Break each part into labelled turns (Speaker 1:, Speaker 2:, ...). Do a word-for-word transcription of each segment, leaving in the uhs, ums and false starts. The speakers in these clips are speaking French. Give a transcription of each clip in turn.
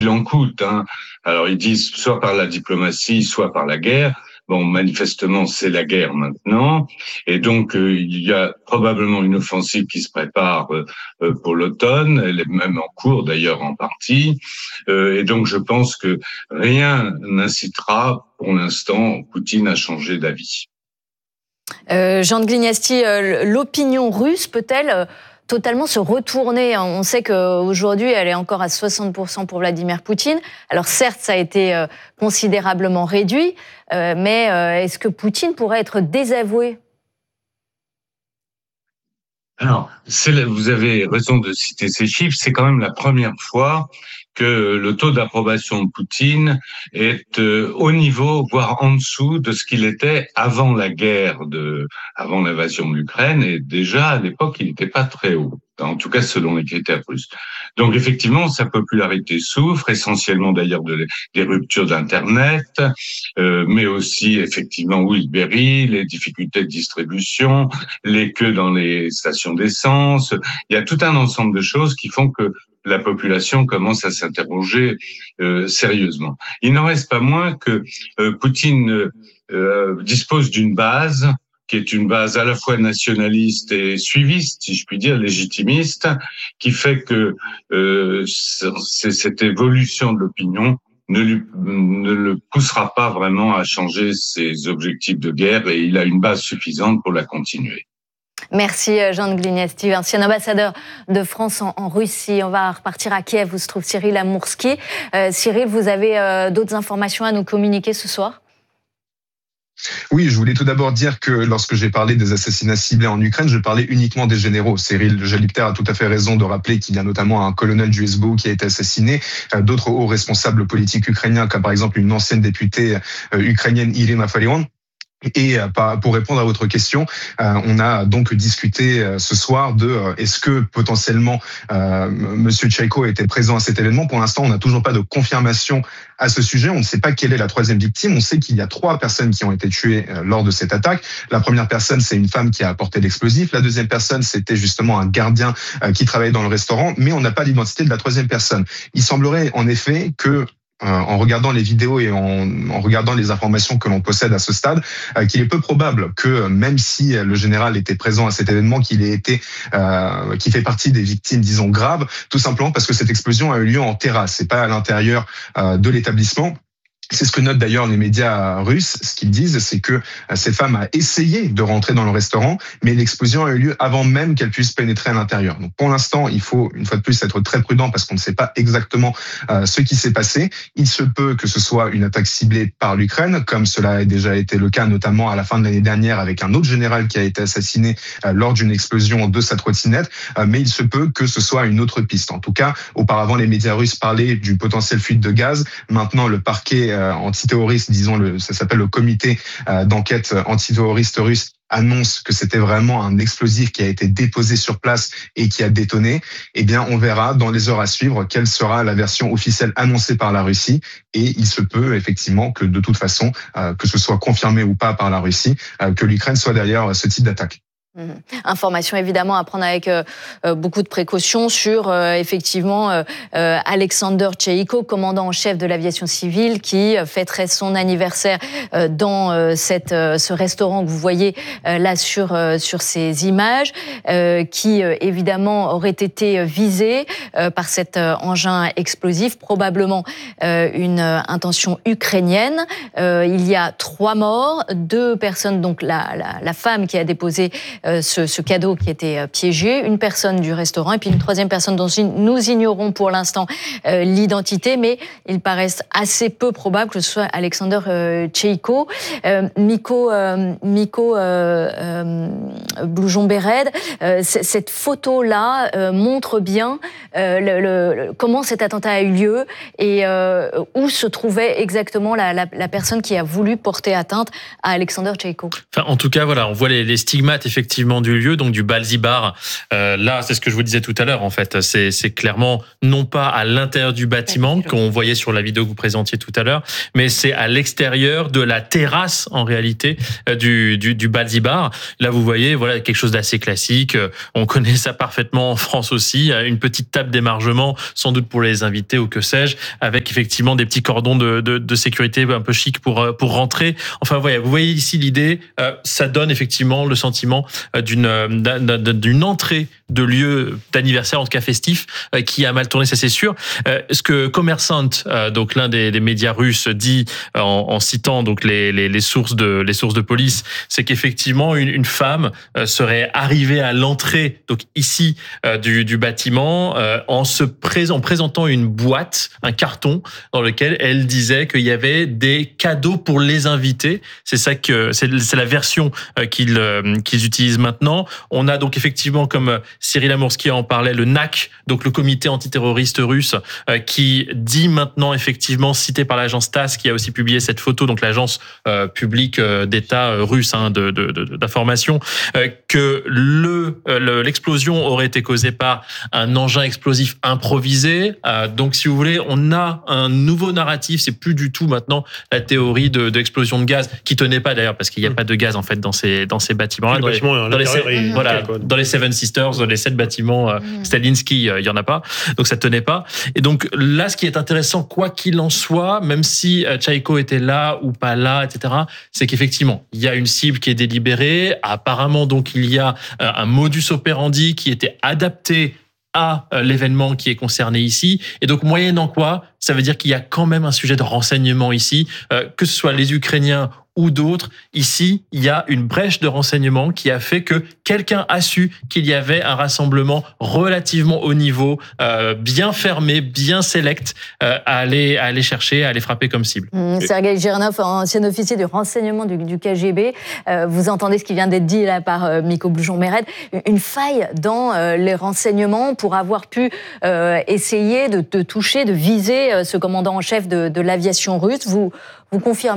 Speaker 1: il en coûte. Hein. Alors ils disent soit par la diplomatie, soit par la guerre. Bon, manifestement, c'est la guerre maintenant, et donc euh, il y a probablement une offensive qui se prépare euh, pour l'automne. Elle est même en cours d'ailleurs en partie, euh, et donc je pense que rien n'incitera pour l'instant Poutine à changer d'avis.
Speaker 2: Euh, Jean de Glignasti, euh, l'opinion russe peut-elle euh, totalement se retourner? On sait qu'aujourd'hui, elle est encore à soixante pour cent pour Vladimir Poutine. Alors certes, ça a été euh, considérablement réduit, euh, mais euh, est-ce que Poutine pourrait être désavoué?
Speaker 1: Alors, c'est, vous avez raison de citer ces chiffres. C'est quand même la première fois que le taux d'approbation de Poutine est euh, au niveau, voire en dessous de ce qu'il était avant la guerre, de, avant l'invasion de l'Ukraine. Et déjà, à l'époque, il n'était pas très haut. En tout cas, selon les critères russes. Donc, effectivement, sa popularité souffre, essentiellement d'ailleurs de, des ruptures d'Internet, euh, mais aussi, effectivement, oui, le Berry, les difficultés de distribution, les queues dans les stations d'essence. Il y a tout un ensemble de choses qui font que la population commence à s'interroger euh, sérieusement. Il n'en reste pas moins que euh, Poutine euh, dispose d'une base qui est une base à la fois nationaliste et suiviste, si je puis dire, légitimiste, qui fait que euh, c'est cette évolution de l'opinion ne, lui, ne le poussera pas vraiment à changer ses objectifs de guerre, et il a une base suffisante pour la continuer.
Speaker 2: Merci Jean de Glignasti, ancien ambassadeur de France en, en Russie. On va repartir à Kiev où se trouve Cyril Amourski. Euh, Cyril, vous avez euh, d'autres informations à nous communiquer ce soir ?
Speaker 3: Oui, je voulais tout d'abord dire que lorsque j'ai parlé des assassinats ciblés en Ukraine, je parlais uniquement des généraux. Cyril Jalipter a tout à fait raison de rappeler qu'il y a notamment un colonel du S B U qui a été assassiné, d'autres hauts responsables politiques ukrainiens, comme par exemple une ancienne députée ukrainienne, Irina Farion. Et pour répondre à votre question, on a donc discuté ce soir de est-ce que potentiellement euh, Monsieur Tchaïko était présent à cet événement. Pour l'instant, on n'a toujours pas de confirmation à ce sujet. On ne sait pas quelle est la troisième victime. On sait qu'il y a trois personnes qui ont été tuées lors de cette attaque. La première personne, c'est une femme qui a apporté l'explosif. La deuxième personne, c'était justement un gardien qui travaillait dans le restaurant. Mais on n'a pas l'identité de la troisième personne. Il semblerait en effet que en regardant les vidéos et en, en regardant les informations que l'on possède à ce stade, euh, qu'il est peu probable que même si le général était présent à cet événement, qu'il ait été, euh, qu'il fait partie des victimes, disons graves, tout simplement parce que cette explosion a eu lieu en terrasse, c'est pas à l'intérieur euh, de l'établissement. C'est ce que notent d'ailleurs les médias russes. Ce qu'ils disent, c'est que cette femme a essayé de rentrer dans le restaurant, mais l'explosion a eu lieu avant même qu'elle puisse pénétrer à l'intérieur. Donc pour l'instant, il faut une fois de plus être très prudent parce qu'on ne sait pas exactement euh, ce qui s'est passé. Il se peut que ce soit une attaque ciblée par l'Ukraine, comme cela a déjà été le cas notamment à la fin de l'année dernière avec un autre général qui a été assassiné euh, lors d'une explosion de sa trottinette. Euh, mais il se peut que ce soit une autre piste. En tout cas, auparavant, les médias russes parlaient d'une potentielle fuite de gaz. Maintenant, le parquet euh, antiterroriste, disons, le, ça s'appelle le comité euh, d'enquête antiterroriste russe, annonce que c'était vraiment un explosif qui a été déposé sur place et qui a détonné. Eh bien, on verra dans les heures à suivre quelle sera la version officielle annoncée par la Russie. Et il se peut effectivement que de toute façon, euh, que ce soit confirmé ou pas par la Russie, euh, que l'Ukraine soit derrière ce type d'attaque.
Speaker 2: Mmh. Information évidemment à prendre avec euh, beaucoup de précautions sur euh, effectivement euh, euh, Alexander Tchaïko, commandant en chef de l'aviation civile, qui euh, fêterait son anniversaire euh, dans euh, cette, euh, ce restaurant que vous voyez euh, là sur, euh, sur ces images, euh, qui euh, évidemment aurait été visé euh, par cet euh, engin explosif, probablement euh, une euh, intention ukrainienne. Euh, il y a trois morts, deux personnes, donc la, la, la femme qui a déposé Euh, ce, ce cadeau qui était euh, piégé, une personne du restaurant et puis une troisième personne dont nous ignorons pour l'instant euh, l'identité, mais il paraît assez peu probable que ce soit Alexander euh, Tchaïko. Euh, Miko, euh, Miko euh, euh, Bloujon-Béred, euh, cette photo-là euh, montre bien euh, le, le, comment cet attentat a eu lieu et euh, où se trouvait exactement la, la, la personne qui a voulu porter atteinte à Alexander Tchaïko.
Speaker 4: Enfin, en tout cas, voilà, on voit les, les stigmates effectivement effectivement du lieu, donc du Balzibar. Euh, là, c'est ce que je vous disais tout à l'heure, en fait. C'est, c'est clairement non pas à l'intérieur du bâtiment qu'on voyait sur la vidéo que vous présentiez tout à l'heure, mais c'est à l'extérieur de la terrasse, en réalité, euh, du, du, du Balzibar. Là, vous voyez, voilà, quelque chose d'assez classique. On connaît ça parfaitement en France aussi. Une petite table d'émargement, sans doute pour les invités ou que sais-je, avec effectivement des petits cordons de, de, de sécurité un peu chic pour, pour rentrer. Enfin, voilà, vous voyez ici l'idée, euh, ça donne effectivement le sentiment d'une, d'une entrée de lieu d'anniversaire, en tout cas festif, euh, qui a mal tourné, ça c'est sûr. Euh, ce que Kommersant, euh, donc l'un des, des médias russes, dit euh, en, en citant donc les, les, les sources de les sources de police, c'est qu'effectivement une, une femme euh, serait arrivée à l'entrée, donc ici euh, du, du bâtiment, euh, en se pré- en présentant une boîte, un carton dans lequel elle disait qu'il y avait des cadeaux pour les invités. C'est ça que c'est, c'est la version euh, qu'ils euh, qu'ils utilisent maintenant. On a donc effectivement, comme Cyril Amourski en parlait, le N A C, donc le comité antiterroriste russe, euh, qui dit maintenant effectivement, cité par l'agence TASS, qui a aussi publié cette photo, donc l'agence euh, publique euh, d'État euh, russe hein, de, de, de, d'information, euh, que le, euh, le l'explosion aurait été causée par un engin explosif improvisé. Euh, donc, si vous voulez, on a un nouveau narratif. C'est plus du tout maintenant la théorie de, d'explosion de gaz, qui tenait pas d'ailleurs, parce qu'il n'y a pas de gaz en fait dans ces dans ces bâtiments-là. Dans,
Speaker 5: bâtiment,
Speaker 4: les, dans, les,
Speaker 5: est...
Speaker 4: voilà, dans les Seven Sisters, dans les sept bâtiments euh, mmh. Stalinsky, il y en a pas. Donc ça tenait pas. Et donc là, ce qui est intéressant, quoi qu'il en soit, même si Tchaïko était là ou pas là, et cetera, c'est qu'effectivement, il y a une cible qui est délibérée. Apparemment, donc il y a un modus operandi qui était adapté à l'événement qui est concerné ici. Et donc, moyennant quoi, ça veut dire qu'il y a quand même un sujet de renseignement ici, euh, que ce soit les Ukrainiens ou d'autres. Ici, il y a une brèche de renseignement qui a fait que quelqu'un a su qu'il y avait un rassemblement relativement haut niveau, euh, bien fermé, bien sélect, euh, à aller à aller chercher, à aller frapper comme cible.
Speaker 2: Mmh, Sergueï Girnov, ancien officier du renseignement du, du K G B, euh, vous entendez ce qui vient d'être dit là par euh, Miko Bloujon-Méred, une faille dans euh, les renseignements pour avoir pu euh, essayer de, de toucher, de viser euh, ce commandant en chef de, de l'aviation russe. Vous, vous confirmez ?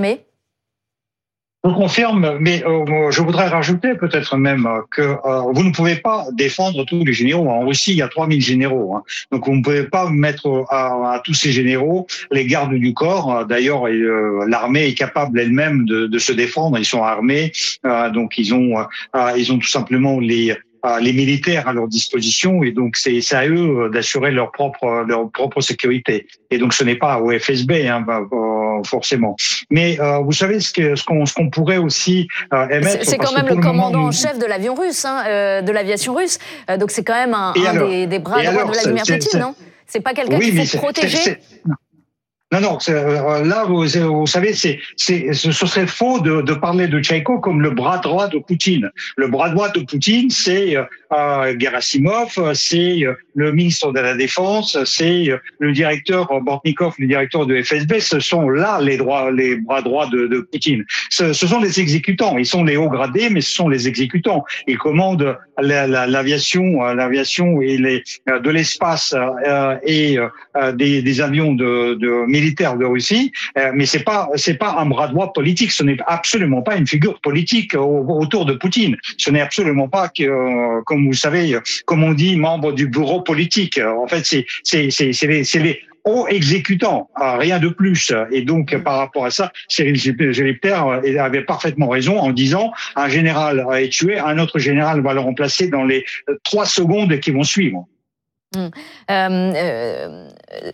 Speaker 6: Je confirme, mais euh, je voudrais rajouter peut-être même que euh, vous ne pouvez pas défendre tous les généraux. En Russie, il y a trois mille généraux. Hein. Donc vous ne pouvez pas mettre à, à tous ces généraux les gardes du corps. D'ailleurs, euh, l'armée est capable elle-même de, de se défendre. Ils sont armés, euh, donc ils ont, euh, ils ont tout simplement les les militaires à leur disposition, et donc c'est, c'est à eux d'assurer leur propre leur propre sécurité. Et donc ce n'est pas au F S B hein, forcément. Mais euh, vous savez ce que ce qu'on ce qu'on pourrait aussi euh, émettre.
Speaker 2: C'est, c'est quand même le, le commandant en chef de l'avion russe, hein, euh, de l'aviation russe. Euh, donc c'est quand même un, un alors, des, des bras droits alors, de Vladimir Poutine, c'est, non ? C'est pas quelqu'un oui, qu'il faut protéger. C'est, c'est...
Speaker 6: Non, non, c'est, là, vous, vous savez, c'est, c'est, ce serait faux de, de parler de Tchaïko comme le bras droit de Poutine. Le bras droit de Poutine, c'est euh, Gerasimov, c'est le ministre de la Défense, c'est le directeur Bortnikov, le directeur de F S B. Ce sont là les, droits, les bras droits de, de Poutine. Ce, ce sont les exécutants. Ils sont les hauts gradés, mais ce sont les exécutants. Ils commandent la, la, l'aviation, l'aviation et les, de l'espace euh, et euh, des, des avions de, de militaires de Russie, euh, mais c'est pas c'est pas un bras droit politique. Ce n'est absolument pas une figure politique au, autour de Poutine. Ce n'est absolument pas que, euh, comme vous savez, comme on dit, membre du bureau politique. En fait, c'est c'est c'est c'est les, c'est les hauts exécutants, rien de plus. Et donc, par rapport à ça, Cyril Gelibter avait parfaitement raison en disant un général est tué, un autre général va le remplacer dans les trois secondes qui vont suivre.
Speaker 2: Hum. Euh, euh,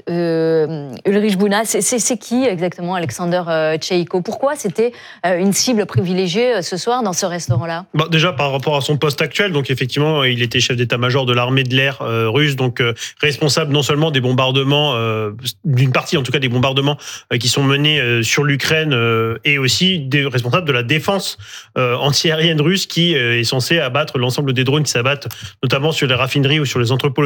Speaker 2: euh, Ulrich Bouna, c'est, c'est, c'est qui exactement Alexander euh, Tchaïko ? Pourquoi c'était euh, une cible privilégiée euh, ce soir dans ce restaurant-là ?
Speaker 5: Bon, déjà par rapport à son poste actuel, donc effectivement, il était chef d'état-major de l'armée de l'air euh, russe, donc euh, responsable non seulement des bombardements, euh, d'une partie en tout cas des bombardements euh, qui sont menés euh, sur l'Ukraine, euh, et aussi des responsables de la défense euh, antiaérienne russe qui euh, est censée abattre l'ensemble des drones qui s'abattent, notamment sur les raffineries ou sur les entrepôts logistiques en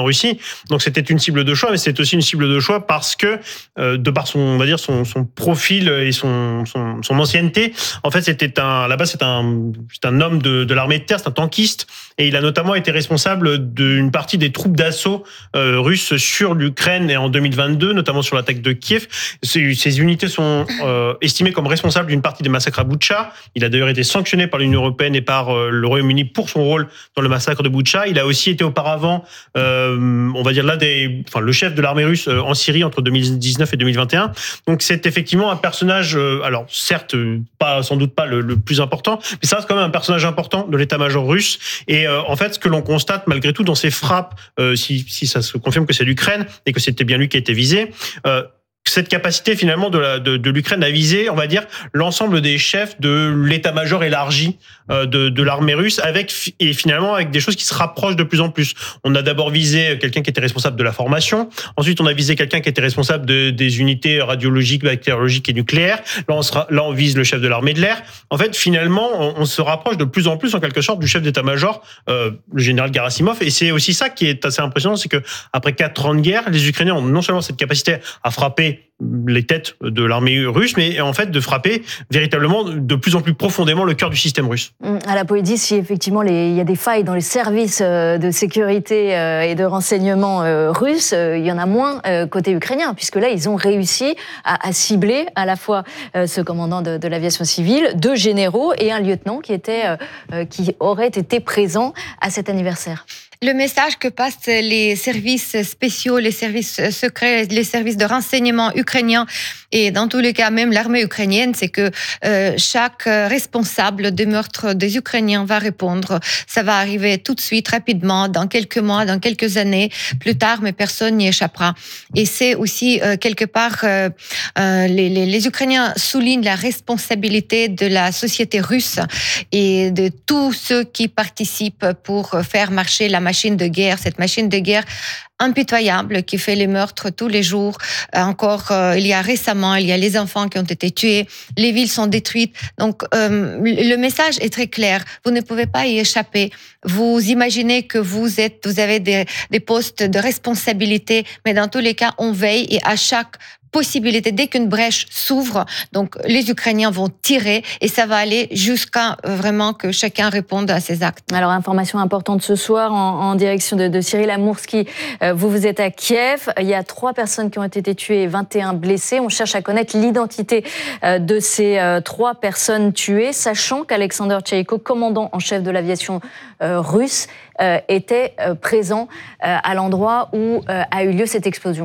Speaker 5: en Russie. Donc c'était une cible de choix, mais c'était aussi une cible de choix parce que euh, de par son, on va dire son, son profil et son, son, son ancienneté, en fait c'était un, là-bas c'est un, c'est un homme de, de l'armée de terre, c'est un tankiste, et il a notamment été responsable d'une partie des troupes d'assaut euh, russes sur l'Ukraine et en deux mille vingt-deux, notamment sur l'attaque de Kiev. Ces, ces unités sont euh, estimées comme responsables d'une partie des massacres à Boutcha. Il a d'ailleurs été sanctionné par l'Union européenne et par euh, le Royaume-Uni pour son rôle dans le massacre de Boutcha. Il a aussi été auparavant, euh, on va dire là, des, enfin, le chef de l'armée russe euh, en Syrie entre deux mille dix-neuf et deux mille vingt et un. Donc c'est effectivement un personnage, euh, alors certes, pas, sans doute pas le, le plus important, mais ça reste quand même un personnage important de l'état-major russe. Et euh, en fait, ce que l'on constate malgré tout dans ces frappes, euh, si, si ça se confirme que c'est l'Ukraine et que c'était bien lui qui a été visé, euh, cette capacité finalement de, la, de, de l'Ukraine à viser, on va dire, l'ensemble des chefs de l'état-major élargi euh, de, de l'armée russe, avec et finalement avec des choses qui se rapprochent de plus en plus. On a d'abord visé quelqu'un qui était responsable de la formation, ensuite on a visé quelqu'un qui était responsable de, des unités radiologiques, bactériologiques et nucléaires. Là on, sera, là on vise le chef de l'armée de l'air. En fait, finalement, on, on se rapproche de plus en plus en quelque sorte du chef d'état-major, euh, le général Gerasimov. Et c'est aussi ça qui est assez impressionnant, c'est que après quatre ans de guerre, les Ukrainiens ont non seulement cette capacité à frapper les têtes de l'armée russe, mais en fait de frapper véritablement de plus en plus profondément le cœur du système russe.
Speaker 2: À la Poédie, si effectivement les, il y a des failles dans les services de sécurité et de renseignement russes, il y en a moins côté ukrainien, puisque là ils ont réussi à, à cibler à la fois ce commandant de, de l'aviation civile, deux généraux et un lieutenant qui était, qui aurait été présent à cet anniversaire.
Speaker 7: Le message que passent les services spéciaux, les services secrets, les services de renseignement ukrainiens et dans tous les cas même l'armée ukrainienne, c'est que euh, chaque responsable des meurtres des Ukrainiens va répondre. Ça va arriver tout de suite, rapidement, dans quelques mois, dans quelques années, plus tard, mais personne n'y échappera. Et c'est aussi euh, quelque part, euh, euh, les, les, les Ukrainiens soulignent la responsabilité de la société russe et de tous ceux qui participent pour faire marcher la machine de guerre, cette machine de guerre impitoyable qui fait les meurtres tous les jours. Encore, euh, il y a récemment, il y a les enfants qui ont été tués, les villes sont détruites. Donc, euh, le message est très clair. Vous ne pouvez pas y échapper. Vous imaginez que vous êtes, vous avez des, des postes de responsabilité, mais dans tous les cas, on veille et à chaque possibilité, dès qu'une brèche s'ouvre, donc les Ukrainiens vont tirer et ça va aller jusqu'à vraiment que chacun réponde à ses actes.
Speaker 2: Alors, information importante ce soir en, en direction de, de Cyril Amourski. Euh, vous, vous êtes à Kiev. Il y a trois personnes qui ont été tuées et vingt et un blessés. On cherche à connaître l'identité euh, de ces euh, trois personnes tuées, sachant qu'Alexander Tcheïko, commandant en chef de l'aviation euh, russe, euh, était euh, présent euh, à l'endroit où euh, a eu lieu cette explosion.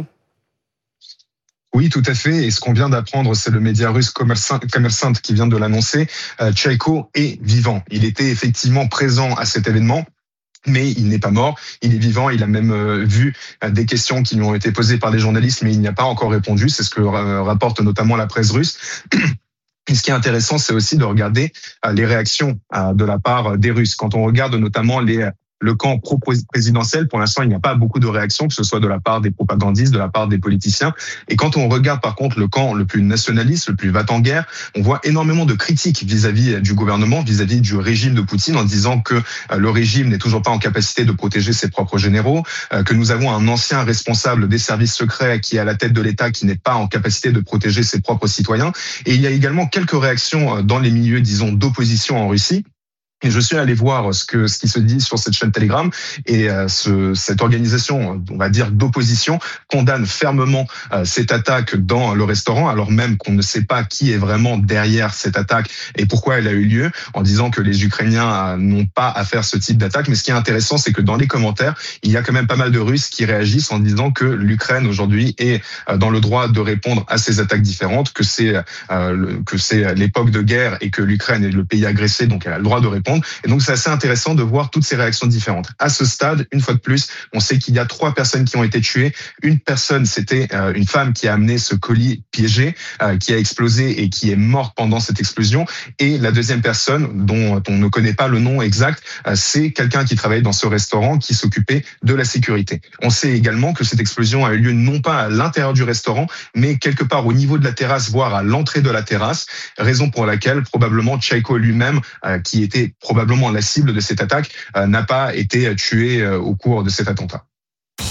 Speaker 3: Oui, tout à fait. Et ce qu'on vient d'apprendre, c'est le média russe Kommersant qui vient de l'annoncer. Euh, Tcheïko est vivant. Il était effectivement présent à cet événement. Mais il n'est pas mort, il est vivant, il a même euh, vu euh, des questions qui lui ont été posées par des journalistes, mais il n'y a pas encore répondu. C'est ce que euh, rapporte notamment la presse russe. Et ce qui est intéressant, c'est aussi de regarder euh, les réactions euh, de la part des Russes. Quand on regarde notamment les le camp pro-présidentiel, pour l'instant, il n'y a pas beaucoup de réactions, que ce soit de la part des propagandistes, de la part des politiciens. Et quand on regarde, par contre, le camp le plus nationaliste, le plus va-t-en-guerre, on voit énormément de critiques vis-à-vis du gouvernement, vis-à-vis du régime de Poutine, en disant que le régime n'est toujours pas en capacité de protéger ses propres généraux, que nous avons un ancien responsable des services secrets qui est à la tête de l'État, qui n'est pas en capacité de protéger ses propres citoyens. Et il y a également quelques réactions dans les milieux, disons, d'opposition en Russie. Et je suis allé voir ce que ce qui se dit sur cette chaîne Telegram et euh, ce, cette organisation, on va dire d'opposition, condamne fermement euh, cette attaque dans le restaurant, alors même qu'on ne sait pas qui est vraiment derrière cette attaque et pourquoi elle a eu lieu, en disant que les Ukrainiens euh, n'ont pas à faire ce type d'attaque. Mais ce qui est intéressant, c'est que dans les commentaires, il y a quand même pas mal de Russes qui réagissent en disant que l'Ukraine aujourd'hui est euh, dans le droit de répondre à ces attaques différentes, que c'est euh, le, que c'est l'époque de guerre et que l'Ukraine est le pays agressé, donc elle a le droit de répondre. Et donc, c'est assez intéressant de voir toutes ces réactions différentes. À ce stade, une fois de plus, on sait qu'il y a trois personnes qui ont été tuées. Une personne, c'était euh, une femme qui a amené ce colis piégé, euh, qui a explosé et qui est morte pendant cette explosion. Et la deuxième personne, dont on ne connaît pas le nom exact, euh, c'est quelqu'un qui travaillait dans ce restaurant, qui s'occupait de la sécurité. On sait également que cette explosion a eu lieu non pas à l'intérieur du restaurant, mais quelque part au niveau de la terrasse, voire à l'entrée de la terrasse, raison pour laquelle probablement Tcheïko lui-même, euh, qui était probablement la cible de cette attaque, euh, n'a pas été tué euh, au cours de cet attentat.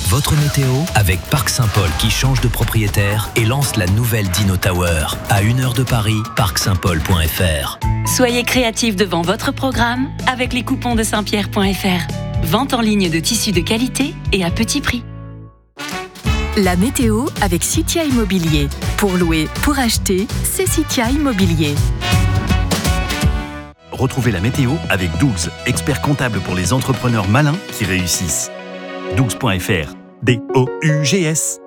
Speaker 8: votre météo avec Parc Saint-Paul qui change de propriétaire et lance la nouvelle Dino Tower. À une heure de Paris, parc saint paul point f r.
Speaker 9: Soyez créatifs devant votre programme avec les coupons de saint pierre point f r. Vente en ligne de tissus de qualité et à petit prix.
Speaker 10: La météo avec Citia Immobilier. Pour louer, pour acheter, c'est Citia Immobilier.
Speaker 11: Retrouvez la météo avec Dougs, expert comptable pour les entrepreneurs malins qui réussissent. dougs point f r. D O U G S.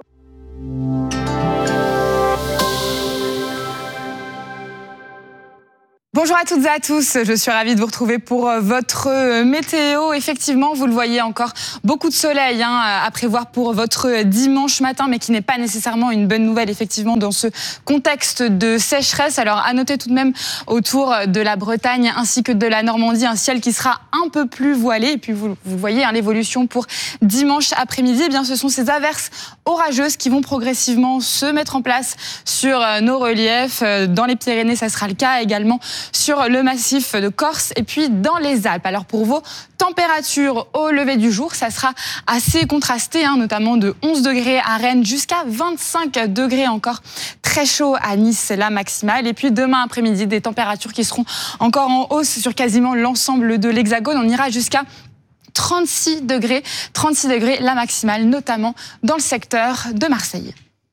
Speaker 12: Bonjour à toutes et à tous, je suis ravie de vous retrouver pour votre météo. Effectivement, vous le voyez, encore beaucoup de soleil hein, à prévoir pour votre dimanche matin, mais qui n'est pas nécessairement une bonne nouvelle, effectivement, dans ce contexte de sécheresse. Alors, à noter tout de même autour de la Bretagne ainsi que de la Normandie, un ciel qui sera un peu plus voilé. Et puis, vous, vous voyez hein, l'évolution pour dimanche après-midi. Eh bien, ce sont ces averses orageuses qui vont progressivement se mettre en place sur nos reliefs. Dans les Pyrénées, ça sera le cas également sur le massif de Corse et puis dans les Alpes. Alors pour vos températures au lever du jour, ça sera assez contrasté, hein, notamment de onze degrés à Rennes jusqu'à vingt-cinq degrés encore. Très chaud à Nice, c'est la maximale. Et puis demain après-midi, des températures qui seront encore en hausse sur quasiment l'ensemble de l'Hexagone. On ira jusqu'à trente-six degrés, trente-six degrés la maximale, notamment dans le secteur de Marseille.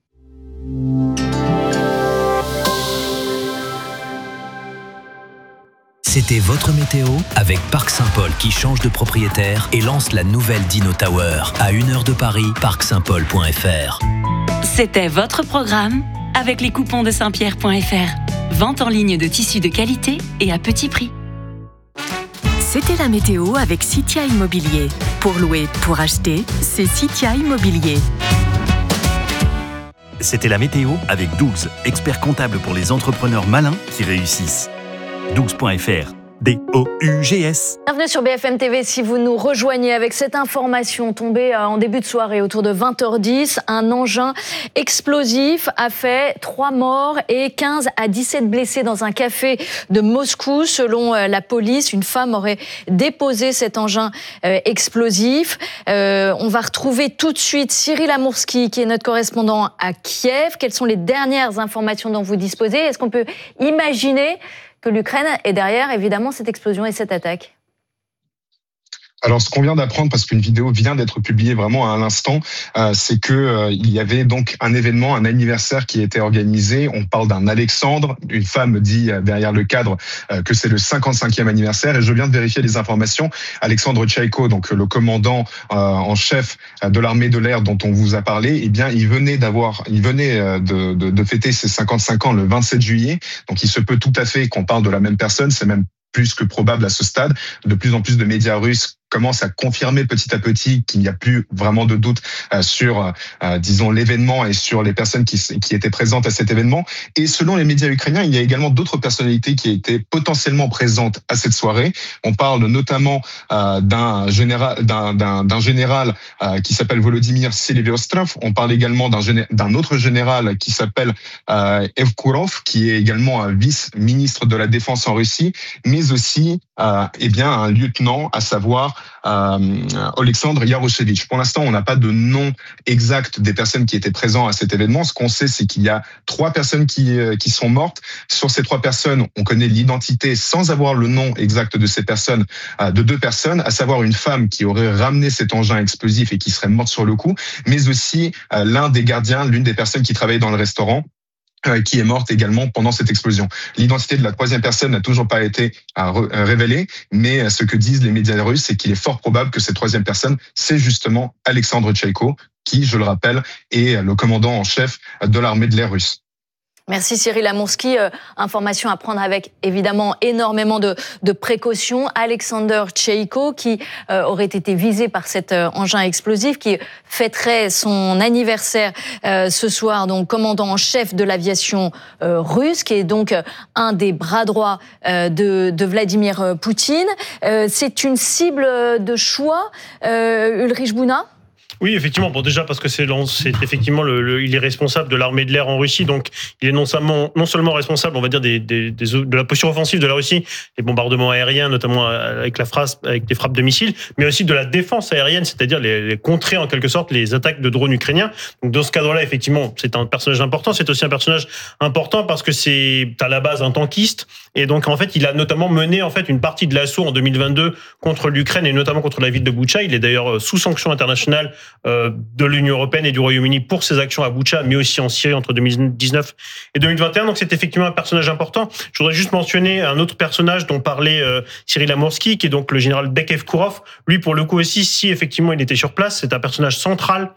Speaker 8: C'était votre météo avec Parc Saint-Paul qui change de propriétaire et lance la nouvelle Dino Tower. À une heure de Paris, parc saint paul point f r.
Speaker 9: C'était votre programme avec les coupons de saint pierre point f r. Vente en ligne de tissus de qualité et à petit prix.
Speaker 10: C'était la météo avec Citia Immobilier. Pour louer, pour acheter, c'est Citia Immobilier.
Speaker 11: C'était la météo avec Dougs, expert comptable pour les entrepreneurs malins qui réussissent. dougs point f r. D O U G S.
Speaker 2: Bienvenue sur B F M T V. Si vous nous rejoignez avec cette information tombée en début de soirée autour de vingt heures dix, un engin explosif a fait trois morts et quinze à dix-sept blessés dans un café de Moscou. Selon la police, une femme aurait déposé cet engin explosif. Euh, on va retrouver tout de suite Cyril Amourski, qui est notre correspondant à Kiev. Quelles sont les dernières informations dont vous disposez? Est-ce qu'on peut imaginer que l'Ukraine est derrière, évidemment, cette explosion et cette attaque?
Speaker 3: Alors, ce qu'on vient d'apprendre, parce qu'une vidéo vient d'être publiée vraiment à l'instant, euh, c'est que euh, il y avait donc un événement, un anniversaire qui était organisé. On parle d'un Alexandre. Une femme dit euh, derrière le cadre euh, que c'est le cinquante-cinquième anniversaire. Et je viens de vérifier les informations. Alexandre Tchaïko, donc le commandant euh, en chef de l'armée de l'air dont on vous a parlé, eh bien, il venait d'avoir, il venait de, de, de fêter ses cinquante-cinq ans le vingt-sept juillet. Donc, il se peut tout à fait qu'on parle de la même personne. C'est même plus que probable à ce stade. De plus en plus de médias russes commence à confirmer petit à petit qu'il n'y a plus vraiment de doute euh, sur, euh, disons, l'événement et sur les personnes qui, qui étaient présentes à cet événement. Et selon les médias ukrainiens, il y a également d'autres personnalités qui étaient potentiellement présentes à cette soirée. On parle notamment euh, d'un général, d'un, d'un, d'un général euh, qui s'appelle Volodymyr Seliviostrov. On parle également d'un, géné- d'un autre général qui s'appelle euh, Evkurov, qui est également un vice-ministre de la Défense en Russie, mais aussi euh, eh bien un lieutenant, à savoir Euh, Alexandre Yaroshevitch. Pour l'instant, on n'a pas de nom exact des personnes qui étaient présentes à cet événement. Ce qu'on sait, c'est qu'il y a trois personnes qui, qui sont mortes. Sur ces trois personnes, on connaît l'identité sans avoir le nom exact de ces personnes, de deux personnes, à savoir une femme qui aurait ramené cet engin explosif et qui serait morte sur le coup, mais aussi l'un des gardiens, l'une des personnes qui travaillait dans le restaurant, qui est morte également pendant cette explosion. L'identité de la troisième personne n'a toujours pas été révélée, mais ce que disent les médias russes, c'est qu'il est fort probable que cette troisième personne, c'est justement Alexandre Tchaïko, qui, je le rappelle, est le commandant en chef de l'armée de l'air russe.
Speaker 2: Merci Cyril Amourski. Euh, information à prendre avec évidemment énormément de, de précautions. Alexander Tchaïko qui euh, aurait été visé par cet euh, engin explosif qui fêterait son anniversaire euh, ce soir, donc commandant en chef de l'aviation euh, russe, qui est donc euh, un des bras droits euh, de, de Vladimir Poutine. Euh, c'est une cible de choix, euh, Ulrich Bouna ?
Speaker 5: Oui, effectivement. Bon, déjà parce que c'est, c'est effectivement le, le, il est responsable de l'armée de l'air en Russie, donc il est non seulement, non seulement responsable, on va dire, des, des, des, de la posture offensive de la Russie, les bombardements aériens, notamment avec la phrase, avec les frappes de missiles, mais aussi de la défense aérienne, c'est-à-dire les, les contrer en quelque sorte les attaques de drones ukrainiens. Donc dans ce cadre-là, effectivement, c'est un personnage important. C'est aussi un personnage important parce que c'est à la base un tankiste, et donc en fait, il a notamment mené en fait une partie de l'assaut en deux mille vingt-deux contre l'Ukraine et notamment contre la ville de Boutcha. Il est d'ailleurs sous sanction internationale de l'Union européenne et du Royaume-Uni pour ses actions à Boutcha, mais aussi en Syrie entre deux mille dix-neuf et deux mille vingt et un. Donc c'est effectivement un personnage important. Je voudrais juste mentionner un autre personnage dont parlait euh, Cyril Amorsky, qui est donc le général Bekevkourov. Lui, pour le coup aussi, si effectivement il était sur place, c'est un personnage central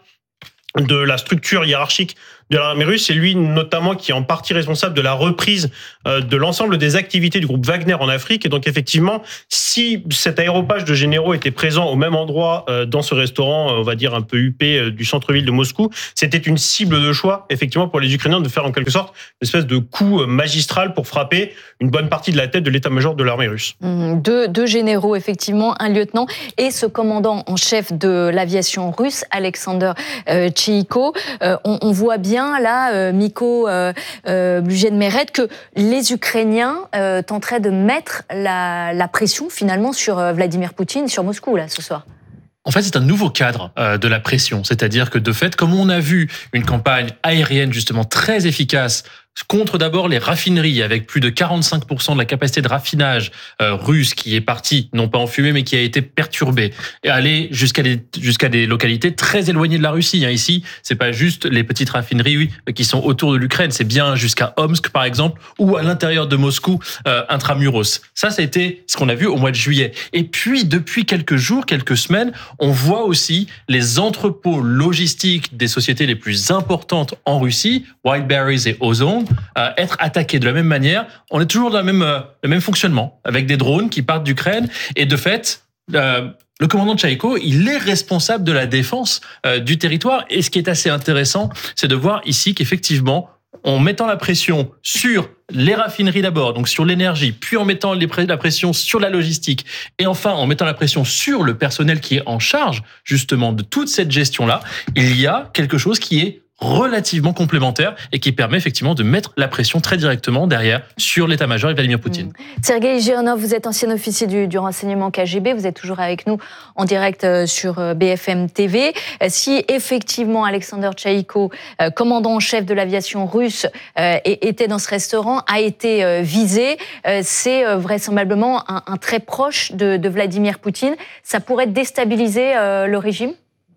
Speaker 5: de la structure hiérarchique de l'armée russe. C'est lui notamment qui est en partie responsable de la reprise de l'ensemble des activités du groupe Wagner en Afrique. Et donc effectivement, si cet aéropage de généraux était présent au même endroit dans ce restaurant, on va dire un peu huppé du centre-ville de Moscou, c'était une cible de choix effectivement pour les Ukrainiens de faire en quelque sorte une espèce de coup magistral pour frapper une bonne partie de la tête de l'état-major de l'armée russe.
Speaker 2: Mmh, deux, deux généraux effectivement, un lieutenant et ce commandant en chef de l'aviation russe, Alexander euh, Tcheïko. Euh, on, on voit bien là, euh, Miko euh, euh, Blujen-Meret, que les Ukrainiens euh, tenteraient de mettre la, la pression finalement sur euh, Vladimir Poutine, sur Moscou là ce soir.
Speaker 4: En fait, c'est un nouveau cadre euh, de la pression. C'est-à-dire que de fait, comme on a vu une campagne aérienne justement très efficace contre d'abord les raffineries, avec plus de quarante-cinq pour cent de la capacité de raffinage euh, russe qui est partie, non pas en fumée, mais qui a été perturbée, et aller jusqu'à des, jusqu'à des localités très éloignées de la Russie. Hein. Ici, c'est pas juste les petites raffineries oui, qui sont autour de l'Ukraine, c'est bien jusqu'à Omsk, par exemple, ou à l'intérieur de Moscou, euh, intramuros. Ça, ça a été ce qu'on a vu au mois de juillet. Et puis, depuis quelques jours, quelques semaines, on voit aussi les entrepôts logistiques des sociétés les plus importantes en Russie, Wildberries et Ozon, Euh, être attaqués de la même manière. On est toujours dans le même, euh, le même fonctionnement, avec des drones qui partent d'Ukraine. Et de fait, euh, le commandant Tcheïko, il est responsable de la défense euh, du territoire. Et ce qui est assez intéressant, c'est de voir ici qu'effectivement, en mettant la pression sur les raffineries d'abord, donc sur l'énergie, puis en mettant la pression sur la logistique, et enfin en mettant la pression sur le personnel qui est en charge justement de toute cette gestion-là, il y a quelque chose qui est relativement complémentaire et qui permet effectivement de mettre la pression très directement derrière sur l'état-major et Vladimir Poutine.
Speaker 2: Mmh. Sergueï Girnov, vous êtes ancien officier du, du renseignement K G B, vous êtes toujours avec nous en direct sur B F M T V. Si effectivement Alexander Tcheïko, commandant en chef de l'aviation russe, était dans ce restaurant, a été visé, c'est vraisemblablement un, un très proche de, de Vladimir Poutine. Ça pourrait déstabiliser le régime ?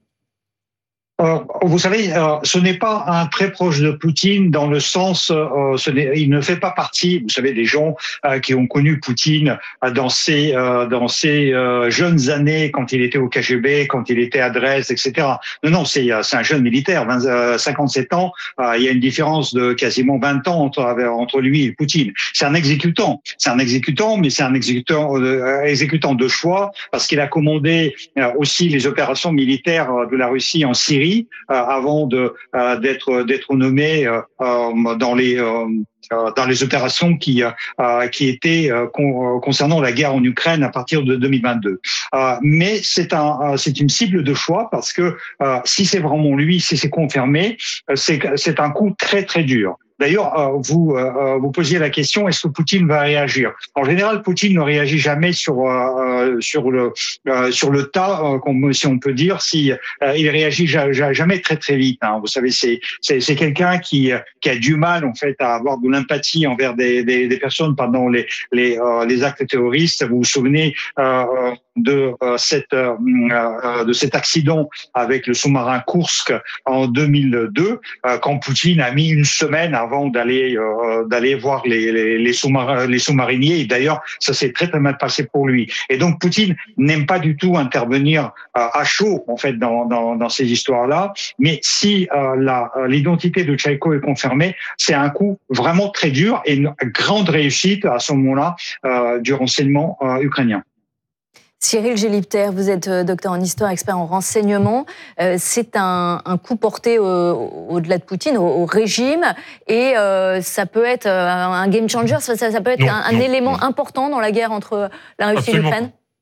Speaker 6: Euh, vous savez, euh, ce n'est pas un très proche de Poutine dans le sens, euh, ce n'est, il ne fait pas partie, vous savez, des gens euh, qui ont connu Poutine euh, dans ses euh, dans ses euh, jeunes années, quand il était au K G B, quand il était à Dresde, et cetera. Non, non, c'est c'est un jeune militaire, vingt, euh, cinquante-sept ans. Euh, il y a une différence de quasiment vingt ans entre entre lui et Poutine. C'est un exécutant, c'est un exécutant, mais c'est un exécutant euh, exécutant de choix parce qu'il a commandé euh, aussi les opérations militaires de la Russie en Syrie. Euh, avant de euh, d'être d'être nommé euh, dans les euh, dans les opérations qui euh, qui étaient euh, con, concernant la guerre en Ukraine à partir de deux mille vingt-deux. Euh, mais c'est un c'est une cible de choix parce que euh, si c'est vraiment lui, si c'est confirmé, c'est c'est un coup très très dur. D'ailleurs, vous euh, vous posiez la question, est-ce que Poutine va réagir ? En général, Poutine ne réagit jamais sur euh, sur le euh, sur le tas, euh, comme, si on peut dire. Si euh, il réagit jamais très très vite. Hein. Vous savez, c'est c'est, c'est quelqu'un qui qui a du mal en fait à avoir de l'empathie envers des des, des personnes pendant les les euh, les actes terroristes. Vous vous souvenez euh, de euh, cette euh, de cet accident avec le sous-marin Kursk en deux mille deux, euh, quand Poutine a mis une semaine avant d'aller euh, d'aller voir les les, les, sous-marins, les sous-mariniers. Et d'ailleurs, ça s'est très très mal passé pour lui. Et donc Poutine n'aime pas du tout intervenir euh, à chaud en fait dans dans, dans ces histoires-là. Mais si euh, la l'identité de Tcheïko est confirmée, c'est un coup vraiment très dur et une grande réussite à ce moment-là euh, du renseignement euh, ukrainien.
Speaker 2: Cyril Gélibter, vous êtes docteur en histoire, expert en renseignement. Euh, c'est un, un coup porté au, au-delà de Poutine, au, au régime, et euh, ça peut être un game changer, ça, ça peut être non, un, un non, élément non. important dans la guerre entre la Russie Absolument. et l'Ukraine.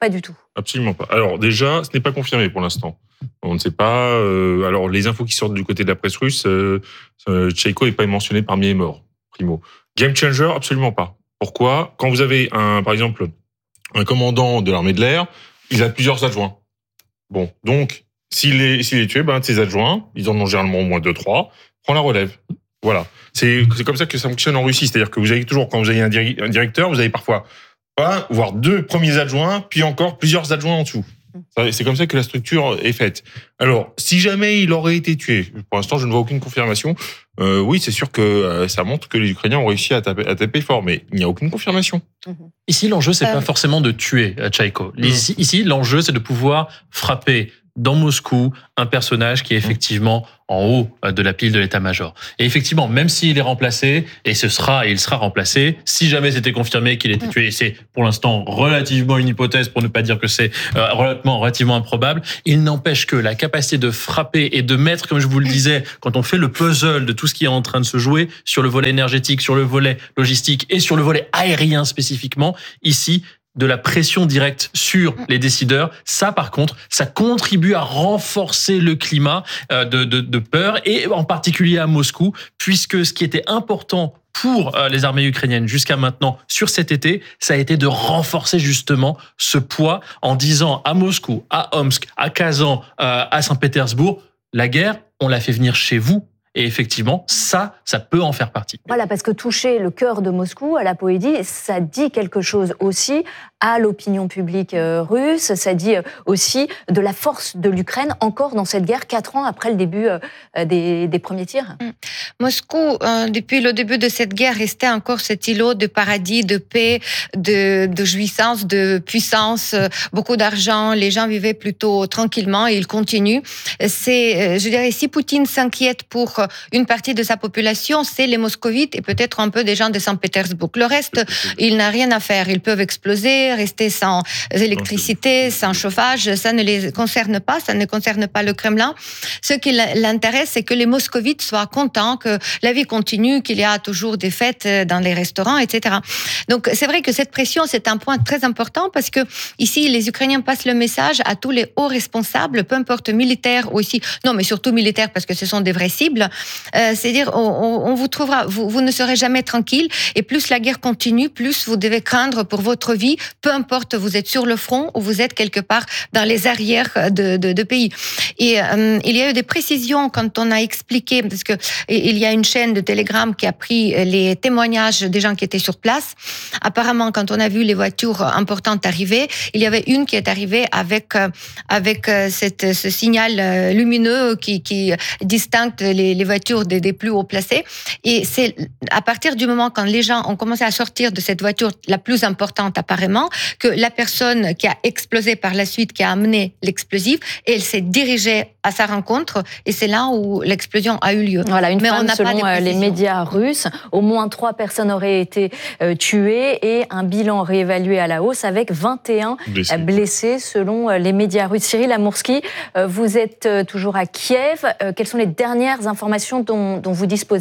Speaker 2: Pas du tout.
Speaker 13: Absolument pas. Alors déjà, ce n'est pas confirmé pour l'instant. On ne sait pas. Euh, alors les infos qui sortent du côté de la presse russe, euh, euh, Tchaïko n'est pas mentionné parmi les morts. Primo. Game changer, absolument pas. Pourquoi ? Quand vous avez un, par exemple, un commandant de l'armée de l'air, il a plusieurs adjoints. Bon, donc s'il est, s'il est tué, ben ses adjoints, ils en ont généralement au moins deux, trois, prend la relève. Voilà. C'est, c'est comme ça que ça fonctionne en Russie. C'est-à-dire que vous avez toujours, quand vous avez un, diri- un directeur, vous avez parfois un, voire deux premiers adjoints, puis encore plusieurs adjoints en dessous. C'est comme ça que la structure est faite. Alors, si jamais il aurait été tué, pour l'instant, je ne vois aucune confirmation. Euh, oui, c'est sûr que euh, ça montre que les Ukrainiens ont réussi à taper, à taper fort, mais il n'y a aucune confirmation.
Speaker 4: Ici, l'enjeu, c'est
Speaker 7: Euh...
Speaker 4: pas forcément de tuer Tchaïko. Ici, ici, l'enjeu, c'est de pouvoir frapper dans Moscou un personnage qui est effectivement en haut de la pile de l'état-major. Et effectivement, même s'il est remplacé, et ce sera, et il sera remplacé, si jamais c'était confirmé qu'il était tué, et c'est pour l'instant relativement une hypothèse, pour ne pas dire que c'est euh, relativement, relativement improbable, il n'empêche que la capacité de frapper et de mettre, comme je vous le disais, quand on fait le puzzle de tout ce qui est en train de se jouer sur le volet énergétique, sur le volet logistique et sur le volet aérien spécifiquement, ici, de la pression directe sur les décideurs, ça par contre, ça contribue à renforcer le climat de, de, de peur, et en particulier à Moscou, puisque ce qui était important pour les armées ukrainiennes jusqu'à maintenant sur cet été, ça a été de renforcer justement ce poids en disant à Moscou, à Omsk, à Kazan, à Saint-Pétersbourg, la guerre, on l'a fait venir chez vous. Et effectivement, ça, ça peut en faire partie.
Speaker 2: Voilà, parce que toucher le cœur de Moscou, à la Poédie, ça dit quelque chose aussi à l'opinion publique russe, ça dit aussi de la force de l'Ukraine, encore dans cette guerre, quatre ans après le début des, des premiers tirs.
Speaker 7: Moscou, euh, depuis le début de cette guerre, restait encore cet îlot de paradis, de paix, de, de jouissance, de puissance, beaucoup d'argent, les gens vivaient plutôt tranquillement et ils continuent. C'est, je dirais, si Poutine s'inquiète pour une partie de sa population, c'est les moscovites et peut-être un peu des gens de Saint-Pétersbourg. Le reste, il n'a rien à faire. Ils peuvent exploser, rester sans électricité, sans chauffage. Ça ne les concerne pas, ça ne concerne pas le Kremlin. Ce qui l'intéresse, c'est que les moscovites soient contents, que la vie continue, qu'il y a toujours des fêtes dans les restaurants, et cetera. Donc, c'est vrai que cette pression, c'est un point très important parce que ici, les Ukrainiens passent le message à tous les hauts responsables, peu importe militaires ou aussi, non, mais surtout militaires parce que ce sont des vraies cibles. Euh, c'est-à-dire, on, on vous trouvera, vous, vous ne serez jamais tranquille et plus la guerre continue, plus vous devez craindre pour votre vie, peu importe vous êtes sur le front ou vous êtes quelque part dans les arrières de, de, de pays. Et euh, il y a eu des précisions quand on a expliqué, parce que il y a une chaîne de Telegram qui a pris les témoignages des gens qui étaient sur place. Apparemment, quand on a vu les voitures importantes arriver, il y avait une qui est arrivée avec avec cette, ce signal lumineux qui, qui distingue les, les voitures des, des plus haut placés. Et c'est à partir du moment quand les gens ont commencé à sortir de cette voiture la plus importante apparemment, que la personne qui a explosé par la suite, qui a amené l'explosif, elle s'est dirigée à sa rencontre et c'est là où l'explosion a eu lieu.
Speaker 2: Voilà, une
Speaker 7: Mais
Speaker 2: femme,
Speaker 7: on n'a
Speaker 2: selon
Speaker 7: pas
Speaker 2: les médias russes, au moins trois personnes auraient été euh, tuées et un bilan réévalué à la hausse avec vingt et un blessés, blessés selon les médias russes. Cyril Amourski, euh, vous êtes toujours à Kiev. Euh, quelles sont les dernières informations dont, dont vous disposez ?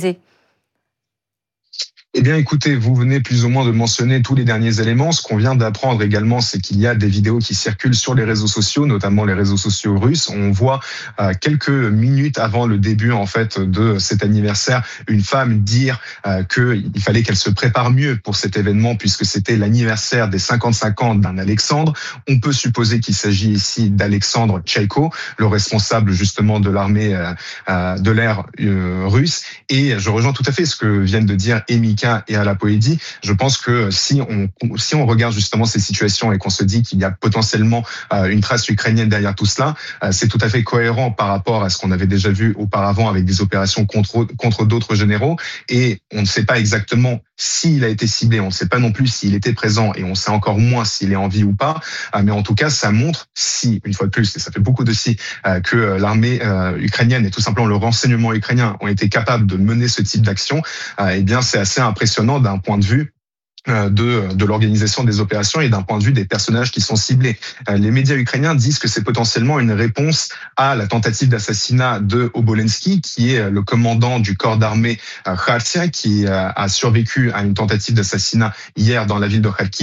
Speaker 3: Eh bien, écoutez, vous venez plus ou moins de mentionner tous les derniers éléments. Ce qu'on vient d'apprendre également, c'est qu'il y a des vidéos qui circulent sur les réseaux sociaux, notamment les réseaux sociaux russes. On voit euh, quelques minutes avant le début, en fait, de cet anniversaire, une femme dire euh, qu'il fallait qu'elle se prépare mieux pour cet événement, puisque c'était l'anniversaire des cinquante-cinq ans d'un Alexandre. On peut supposer qu'il s'agit ici d'Alexandre Tchaïko, le responsable justement de l'armée euh, de l'air euh, russe. Et je rejoins tout à fait ce que viennent de dire Amy et à la Poédie. Je pense que si on, si on regarde justement ces situations et qu'on se dit qu'il y a potentiellement une trace ukrainienne derrière tout cela, c'est tout à fait cohérent par rapport à ce qu'on avait déjà vu auparavant avec des opérations contre, contre d'autres généraux. Et on ne sait pas exactement s'il a été ciblé, on ne sait pas non plus s'il était présent et on sait encore moins s'il est en vie ou pas. Mais en tout cas, ça montre, si, une fois de plus, et ça fait beaucoup de si, que l'armée ukrainienne et tout simplement le renseignement ukrainien ont été capables de mener ce type d'action, eh bien, c'est assez impressionnant d'un point de vue de, de l'organisation des opérations et d'un point de vue des personnages qui sont ciblés. Les médias ukrainiens disent que c'est potentiellement une réponse à la tentative d'assassinat de Obolensky, qui est le commandant du corps d'armée Khartia, qui a survécu à une tentative d'assassinat hier dans la ville de Kharkiv.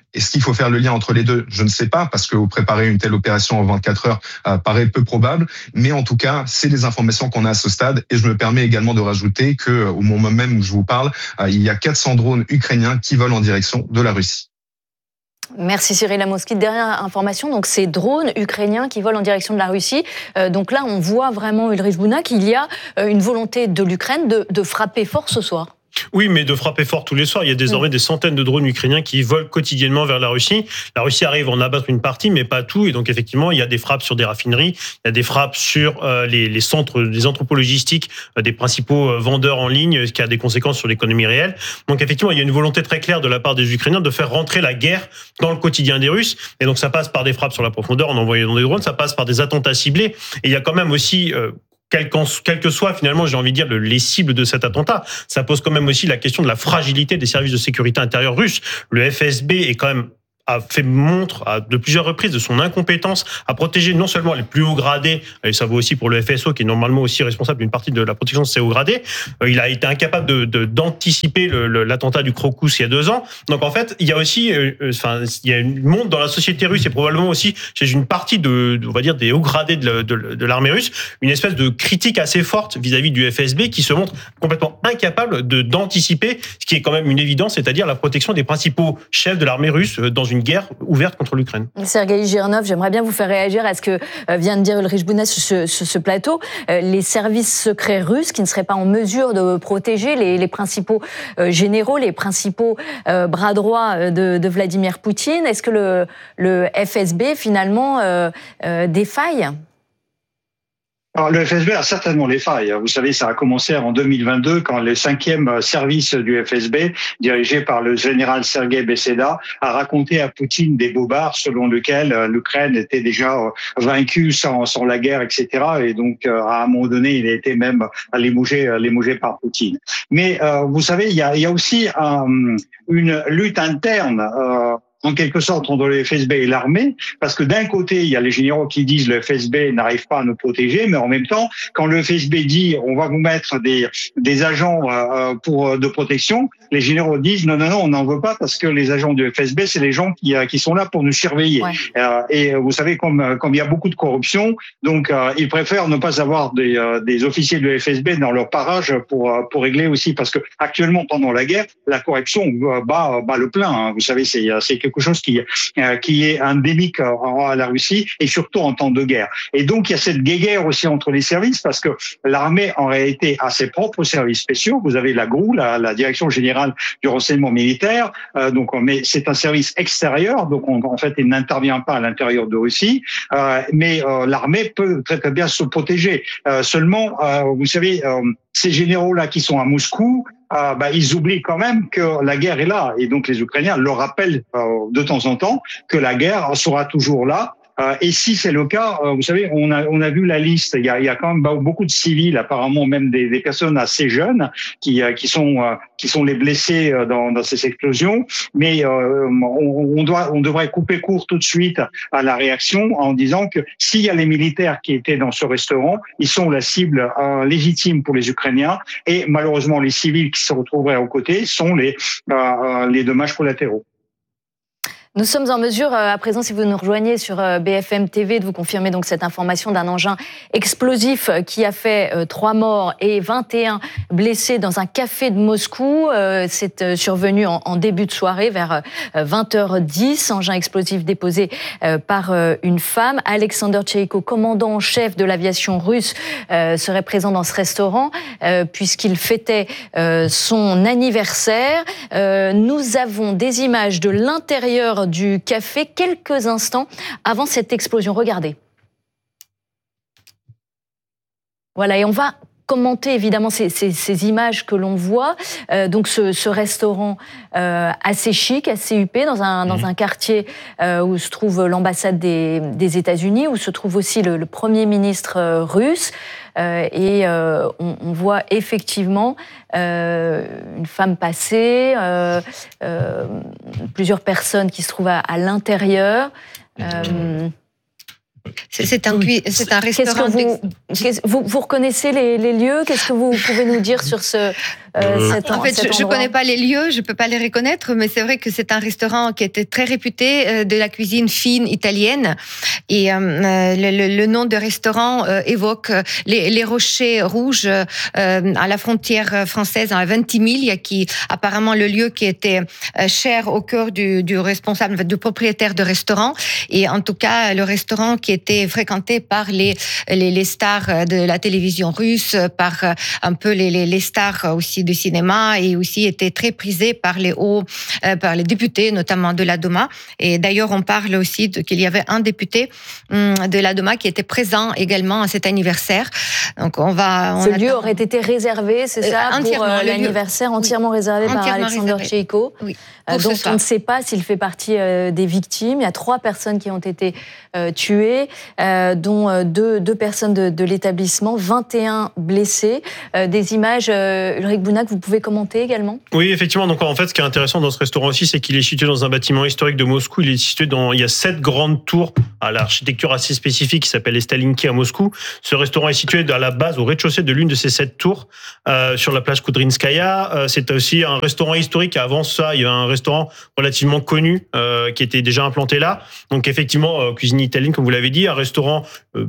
Speaker 3: Est-ce qu'il faut faire le lien entre les deux? Je ne sais pas, parce que vous préparer une telle opération en vingt-quatre heures euh, paraît peu probable. Mais en tout cas, c'est les informations qu'on a à ce stade. Et je me permets également de rajouter que, au moment même où je vous parle, euh, il y a quatre cents drones ukrainiens qui volent en direction de la Russie.
Speaker 2: Merci Cyril Amoski. Dernière information, donc ces drones ukrainiens qui volent en direction de la Russie. Euh, donc là, on voit vraiment, Ulrich Bouna, qu'il y a une volonté de l'Ukraine de, de frapper fort ce soir.
Speaker 5: Oui, mais de frapper fort tous les soirs. Il y a désormais mmh. des centaines de drones ukrainiens qui volent quotidiennement vers la Russie. La Russie arrive à en abattre une partie, mais pas tout. Et donc, effectivement, il y a des frappes sur des raffineries, il y a des frappes sur euh, les, les centres, les entrepôts logistiques euh, des principaux euh, vendeurs en ligne, ce qui a des conséquences sur l'économie réelle. Donc, effectivement, il y a une volonté très claire de la part des Ukrainiens de faire rentrer la guerre dans le quotidien des Russes. Et donc, ça passe par des frappes sur la profondeur en envoyant des drones, ça passe par des attentats ciblés. Et il y a quand même aussi... Euh, Quel, quel que soit finalement, j'ai envie de dire, les cibles de cet attentat, ça pose quand même aussi la question de la fragilité des services de sécurité intérieure russes. Le F S B est quand même a fait montre à de plusieurs reprises de son incompétence à protéger non seulement les plus hauts gradés, et ça vaut aussi pour le F S O qui est normalement aussi responsable d'une partie de la protection de ces hauts gradés, il a été incapable de, de, d'anticiper le, le, l'attentat du Crocus il y a deux ans. Donc en fait, il y a aussi, euh, enfin, il y a une monde dans la société russe et probablement aussi chez une partie de, on va dire, des hauts gradés de, de, de l'armée russe, une espèce de critique assez forte vis-à-vis du F S B qui se montre complètement incapable de d'anticiper ce qui est quand même une évidence, c'est-à-dire la protection des principaux chefs de l'armée russe dans une guerre ouverte contre l'Ukraine.
Speaker 2: Sergueï Girnov, j'aimerais bien vous faire réagir à ce que vient de dire Ulrich Bouna sur ce, sur ce plateau. Les services secrets russes qui ne seraient pas en mesure de protéger les, les principaux généraux, les principaux bras droits de, de Vladimir Poutine. Est-ce que le, le F S B, finalement, euh, euh, défaille ?
Speaker 6: Alors, le F S B a certainement les failles. Vous savez, ça a commencé en deux mille vingt-deux quand le cinquième service du F S B, dirigé par le général Sergueï Beseda, a raconté à Poutine des bobards selon lesquels l'Ukraine était déjà vaincue sans, sans la guerre, et cetera. Et donc, à un moment donné, il a été même limogé, limogé par Poutine. Mais euh, vous savez, il y a, il y a aussi un, une lutte interne euh, en quelque sorte entre le F S B et l'armée, parce que d'un côté, il y a les généraux qui disent le F S B n'arrive pas à nous protéger, mais en même temps, quand le F S B dit on va vous mettre des des agents euh, pour de protection, les généraux disent non non non, on n'en veut pas parce que les agents du F S B, c'est les gens qui qui sont là pour nous surveiller. Ouais. Euh, et vous savez comme comme il y a beaucoup de corruption, donc euh, ils préfèrent ne pas avoir des euh, des officiers du F S B dans leur parage pour pour régler aussi, parce que actuellement pendant la guerre, la corruption bat bat le plein. Hein. Vous savez, c'est c'est quelque chose qui, euh, qui est endémique à la Russie et surtout en temps de guerre. Et donc, il y a cette guéguerre aussi entre les services parce que l'armée, en réalité, a ses propres services spéciaux. Vous avez la G R U, la, la Direction Générale du Renseignement Militaire. Euh, donc, mais c'est un service extérieur. Donc, on, en fait, il n'intervient pas à l'intérieur de Russie. Euh, mais euh, l'armée peut très, très bien se protéger. Euh, seulement, euh, vous savez, euh, ces généraux-là qui sont à Moscou, Euh, bah, ils oublient quand même que la guerre est là. Et donc, les Ukrainiens leur rappellent euh, de temps en temps que la guerre sera toujours là. Euh, et si c'est le cas, euh, vous savez, on a on a vu la liste. Il y a il y a quand même beaucoup de civils, apparemment même des, des personnes assez jeunes qui euh, qui sont euh, qui sont les blessés dans dans ces explosions. Mais euh, on, on doit on devrait couper court tout de suite à la réaction en disant que s'il y a les militaires qui étaient dans ce restaurant, ils sont la cible euh, légitime pour les Ukrainiens. Et malheureusement, les civils qui se retrouveraient aux côtés sont les euh, les dommages collatéraux.
Speaker 2: Nous sommes en mesure, à présent, si vous nous rejoignez sur B F M T V, de vous confirmer donc cette information d'un engin explosif qui a fait trois morts et vingt et un blessés dans un café de Moscou. C'est survenu en début de soirée, vers vingt heures dix. Engin explosif déposé par une femme. Alexander Tcheïko, commandant en chef de l'aviation russe, serait présent dans ce restaurant puisqu'il fêtait son anniversaire. Nous avons des images de l'intérieur du café quelques instants avant cette explosion. Regardez. Voilà, et on va commenter évidemment ces, ces, ces images que l'on voit. Euh, donc ce, ce restaurant euh, assez chic, assez huppé, dans un, dans un quartier euh, où se trouve l'ambassade des, des États-Unis, où se trouve aussi le, le Premier ministre euh, russe. Euh, et euh, on, on voit effectivement euh, une femme passer, euh, euh, plusieurs personnes qui se trouvent à, à l'intérieur. Euh,
Speaker 7: c'est, c'est, un, c'est un restaurant.
Speaker 2: Qu'est-ce que vous, qu'est-ce, vous, vous reconnaissez les, les lieux ? Qu'est-ce que vous pouvez nous dire sur ce, euh, cet,
Speaker 7: en fait,
Speaker 2: cet
Speaker 7: je ne connais pas les lieux, je ne peux pas les reconnaître, mais c'est vrai que c'est un restaurant qui était très réputé euh, de la cuisine fine italienne. Et euh, le, le, le nom de restaurant euh, évoque les, les rochers rouges euh, à la frontière française, à Ventimiglia, qui apparemment le lieu qui était euh, cher au cœur du, du responsable, du propriétaire de restaurant. Et en tout cas, le restaurant qui était fréquenté par les, les, les stars de la télévision russe, par un peu les, les, les stars aussi du cinéma, et aussi était très prisé par les hauts, euh, par les députés, notamment de la Doma. Et d'ailleurs, on parle aussi de, qu'il y avait un député hum, de la Doma qui était présent également à cet anniversaire. Donc, on va. On
Speaker 2: Ce
Speaker 7: attend...
Speaker 2: lieu aurait été réservé, c'est ça,
Speaker 7: euh,
Speaker 2: pour euh, l'anniversaire, entièrement
Speaker 7: oui.
Speaker 2: réservé
Speaker 7: entièrement
Speaker 2: par Alexander Tcheïko.
Speaker 7: Oui.
Speaker 2: Euh, donc, on ne sait pas s'il fait partie euh, des victimes. Il y a trois personnes qui ont été euh, tuées, euh, dont euh, deux, deux personnes de, de l'établissement, vingt et un blessés. Euh, des images, euh, Ulrich Bouna, que vous pouvez commenter également ?
Speaker 5: Oui, effectivement. Donc, en fait, ce qui est intéressant dans ce restaurant aussi, c'est qu'il est situé dans un bâtiment historique de Moscou. Il est situé dans, il y a sept grandes tours à l'architecture assez spécifique qui s'appelle les Stalinki à Moscou. Ce restaurant est situé à la base, au rez-de-chaussée de l'une de ces sept tours, euh, sur la place Koudrinskaya. Euh, c'est aussi un restaurant historique. Avant ça, il y a un restaurant relativement connu euh, qui était déjà implanté là. Donc, effectivement, euh, cuisine italienne, comme vous l'avez dit, un restaurant euh,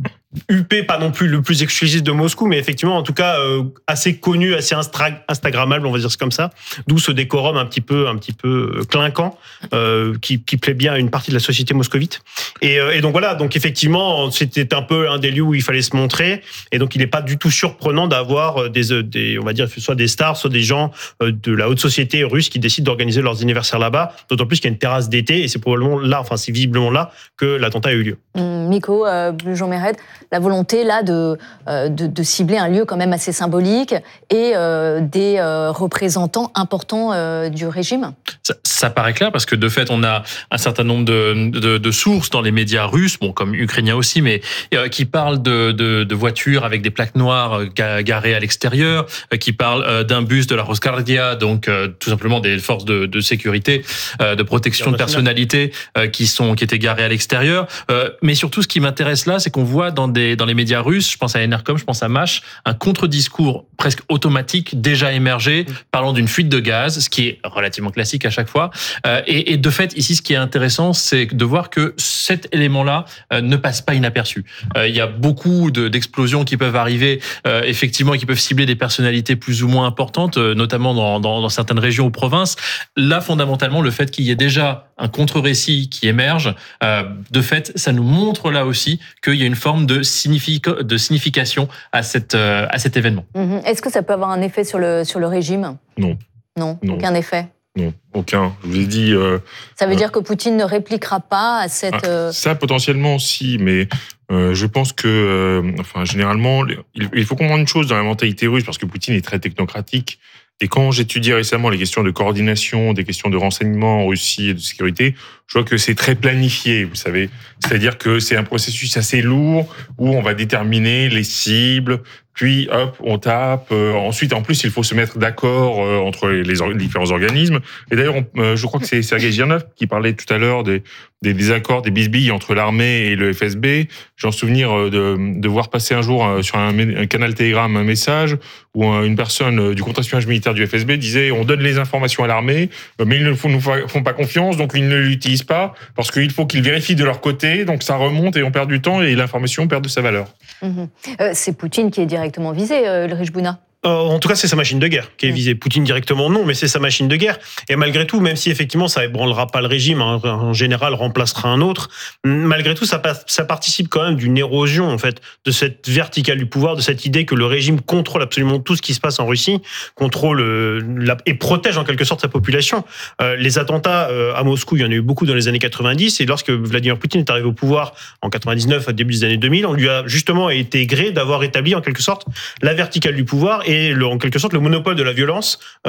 Speaker 5: huppé, pas non plus le plus exclusif de Moscou, mais effectivement, en tout cas, euh, assez connu, assez instra- instagrammable, on va dire c'est comme ça. D'où ce décorum un petit peu, un petit peu clinquant, euh, qui, qui plaît bien à une partie de la société moscovite. Et, euh, et donc voilà, donc effectivement, c'était un peu un des lieux où il fallait se montrer. Et donc, il n'est pas du tout surprenant d'avoir des, des, on va dire, soit des stars, soit des gens de la haute société russe qui décident d'organiser leurs anniversaires là-bas. D'autant plus qu'il y a une terrasse d'été, et c'est probablement là, enfin, c'est visiblement là que l'attentat a eu lieu.
Speaker 2: Mmh, Miko, euh, Jean Méred, la volonté là de, euh, de, de cibler un lieu quand même assez symbolique et euh, des euh, représentants importants euh, du régime.
Speaker 4: Ça, ça paraît clair parce que de fait, on a un certain nombre de, de, de sources dans les médias russes, bon comme ukrainiens aussi, mais euh, qui parlent de, de, de voitures avec des plaques noires euh, garées à l'extérieur, euh, qui parlent euh, d'un bus de la Rosguardia, donc euh, tout simplement des forces de, de sécurité, euh, de protection de personnalité euh, qui sont qui étaient garées à l'extérieur. Euh, mais surtout, ce qui m'intéresse là, c'est qu'on voit dans des dans les médias russes, je pense à Enercom, je pense à Mash, un contre-discours presque automatique déjà émergé, parlant d'une fuite de gaz, ce qui est relativement classique à chaque fois. Euh, et, et de fait, ici, ce qui est intéressant, c'est de voir que cet élément-là euh, ne passe pas inaperçu. Euh, il y a beaucoup de, d'explosions qui peuvent arriver, euh, effectivement, et qui peuvent cibler des personnalités plus ou moins importantes, euh, notamment dans, dans, dans certaines régions ou provinces. Là, fondamentalement, le fait qu'il y ait déjà un contre-récit qui émerge, euh, de fait, ça nous montre là aussi qu'il y a une forme de, signific- de signification à, cette, euh, à cet événement.
Speaker 2: Mmh. Est-ce que ça peut avoir un effet sur le, sur le régime ?
Speaker 13: Non.
Speaker 2: Non,
Speaker 13: non.
Speaker 2: Aucun effet ?
Speaker 13: Non, aucun. Je vous ai dit... Euh,
Speaker 2: ça veut
Speaker 13: euh,
Speaker 2: dire que Poutine ne répliquera pas à cette...
Speaker 13: Ah, ça, potentiellement, si, mais euh, je pense que, euh, enfin, généralement, il, il faut comprendre une chose dans la mentalité russe, parce que Poutine est très technocratique. Et quand j'étudiais récemment les questions de coordination, des questions de renseignement en Russie et de sécurité, je vois que c'est très planifié, vous savez. C'est-à-dire que c'est un processus assez lourd où on va déterminer les cibles, puis hop, on tape. Euh, ensuite, en plus, il faut se mettre d'accord euh, entre les, les, or- les différents organismes. Et d'ailleurs, on, euh, je crois que c'est Sergei Girnov qui parlait tout à l'heure des, des, des accords, des bisbilles entre l'armée et le F S B. J'ai en souvenir de, de voir passer un jour euh, sur un, un canal Telegram un message où euh, une personne euh, du contre-espionnage militaire du F S B disait « On donne les informations à l'armée, mais ils ne nous font pas confiance, donc ils ne l'utilisent pas, parce qu'il faut qu'ils vérifient de leur côté, donc ça remonte et on perd du temps et l'information perd de sa valeur.
Speaker 2: Mmh. Euh, c'est Poutine qui est directement visé, euh, Ulrich Bouna.
Speaker 5: Euh, en tout cas, c'est sa machine de guerre qui est visée. Poutine directement, non, mais c'est sa machine de guerre. Et malgré tout, même si effectivement ça ébranlera pas le régime, hein, un général remplacera un autre, malgré tout, ça, ça participe quand même d'une érosion en fait de cette verticale du pouvoir, de cette idée que le régime contrôle absolument tout ce qui se passe en Russie, contrôle euh, la, et protège en quelque sorte sa population. Euh, les attentats euh, à Moscou, il y en a eu beaucoup dans les années quatre-vingt-dix, et lorsque Vladimir Poutine est arrivé au pouvoir en quatre-vingt-dix-neuf, à début des années deux mille, on lui a justement été gré d'avoir établi en quelque sorte la verticale du pouvoir et le, en quelque sorte le monopole de la violence euh,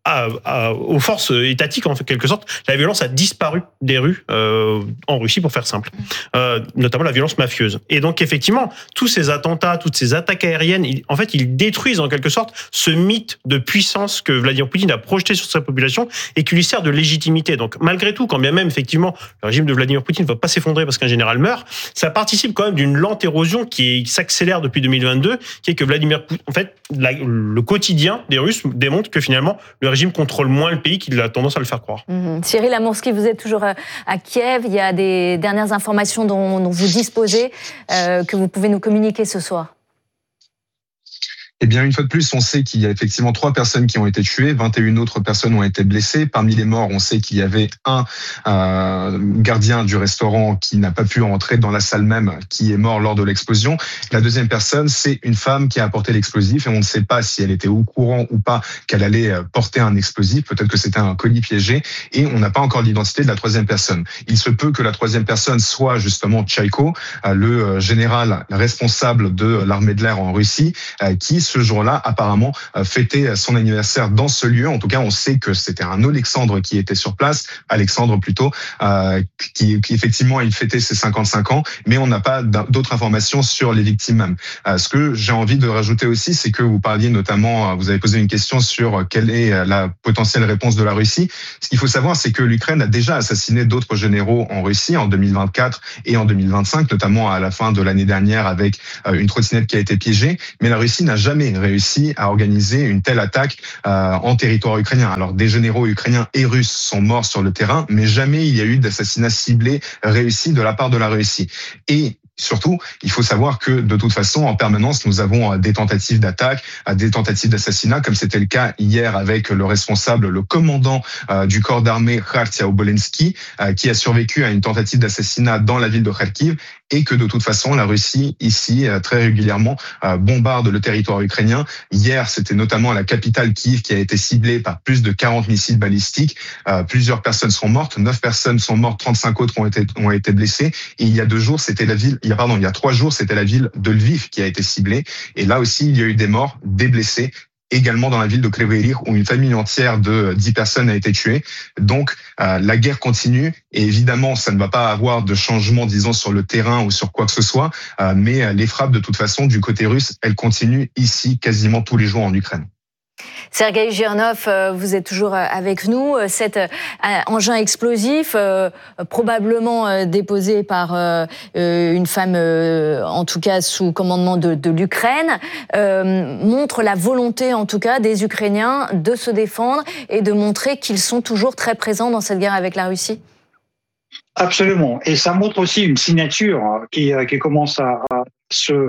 Speaker 5: à, à, aux forces étatiques, en quelque sorte, la violence a disparu des rues euh, en Russie, pour faire simple, euh, notamment la violence mafieuse. Et donc, effectivement, tous ces attentats, toutes ces attaques aériennes, ils, en fait, ils détruisent en quelque sorte ce mythe de puissance que Vladimir Poutine a projeté sur sa population et qui lui sert de légitimité. Donc, malgré tout, quand bien même, effectivement, le régime de Vladimir Poutine ne va pas s'effondrer parce qu'un général meurt, ça participe quand même d'une lente érosion qui, qui s'accélère depuis deux mille vingt-deux, qui est que Vladimir Poutine, en fait, la, le quotidien des Russes démontre que finalement, le régime contrôle moins le pays qu'il a tendance à le faire croire.
Speaker 2: Mmh. Cyril Amourski, vous êtes toujours à Kiev. Il y a des dernières informations dont, dont vous disposez, euh, que vous pouvez nous communiquer ce soir.
Speaker 3: Eh bien, une fois de plus, on sait qu'il y a effectivement trois personnes qui ont été tuées, vingt et une autres personnes ont été blessées. Parmi les morts, on sait qu'il y avait un euh, gardien du restaurant qui n'a pas pu entrer dans la salle même, qui est mort lors de l'explosion. La deuxième personne, c'est une femme qui a apporté l'explosif et on ne sait pas si elle était au courant ou pas qu'elle allait porter un explosif. Peut-être que c'était un colis piégé et on n'a pas encore l'identité de la troisième personne. Il se peut que la troisième personne soit justement Tchaïko, le général responsable de l'armée de l'air en Russie, qui ce jour-là, apparemment, fêtait son anniversaire dans ce lieu. En tout cas, on sait que c'était un Alexandre qui était sur place, Alexandre plutôt, euh, qui, qui effectivement, il fêtait ses cinquante-cinq ans, mais on n'a pas d'autres informations sur les victimes même. Euh, ce que j'ai envie de rajouter aussi, c'est que vous parliez notamment, vous avez posé une question sur quelle est la potentielle réponse de la Russie. Ce qu'il faut savoir, c'est que l'Ukraine a déjà assassiné d'autres généraux en Russie en deux mille vingt-quatre et en deux mille vingt-cinq, notamment à la fin de l'année dernière avec une trottinette qui a été piégée, mais la Russie n'a jamais réussi à organiser une telle attaque euh, en territoire ukrainien. Alors des généraux ukrainiens et russes sont morts sur le terrain, mais jamais il y a eu d'assassinat ciblé réussi de la part de la Russie. Et surtout, il faut savoir que de toute façon, en permanence, nous avons des tentatives d'attaque, des tentatives d'assassinat, comme c'était le cas hier avec le responsable, le commandant euh, du corps d'armée Khartia Obolensky, euh, qui a survécu à une tentative d'assassinat dans la ville de Kharkiv, et que de toute façon, la Russie, ici, euh, très régulièrement, euh, bombarde le territoire ukrainien. Hier, c'était notamment la capitale Kiev qui a été ciblée par plus de quarante missiles balistiques. Euh, plusieurs personnes sont mortes, neuf personnes sont mortes, trente-cinq autres ont été, ont été blessées. Et il y a deux jours, c'était la ville Il y a, pardon, il y a trois jours, c'était la ville de Lviv qui a été ciblée. Et là aussi, il y a eu des morts, des blessés, également dans la ville de Kryvyi Rih, où une famille entière de dix personnes a été tuée. Donc, euh, la guerre continue. Et évidemment, ça ne va pas avoir de changement, disons, sur le terrain ou sur quoi que ce soit. Euh, mais les frappes, de toute façon, du côté russe, elles continuent ici, quasiment tous les jours en Ukraine.
Speaker 2: Sergueï Girnov, vous êtes toujours avec nous. Cet engin explosif, probablement déposé par une femme, en tout cas sous commandement de, de l'Ukraine, montre la volonté, en tout cas, des Ukrainiens de se défendre et de montrer qu'ils sont toujours très présents dans cette guerre avec la Russie.
Speaker 6: Absolument. Et ça montre aussi une signature qui, qui commence à, à se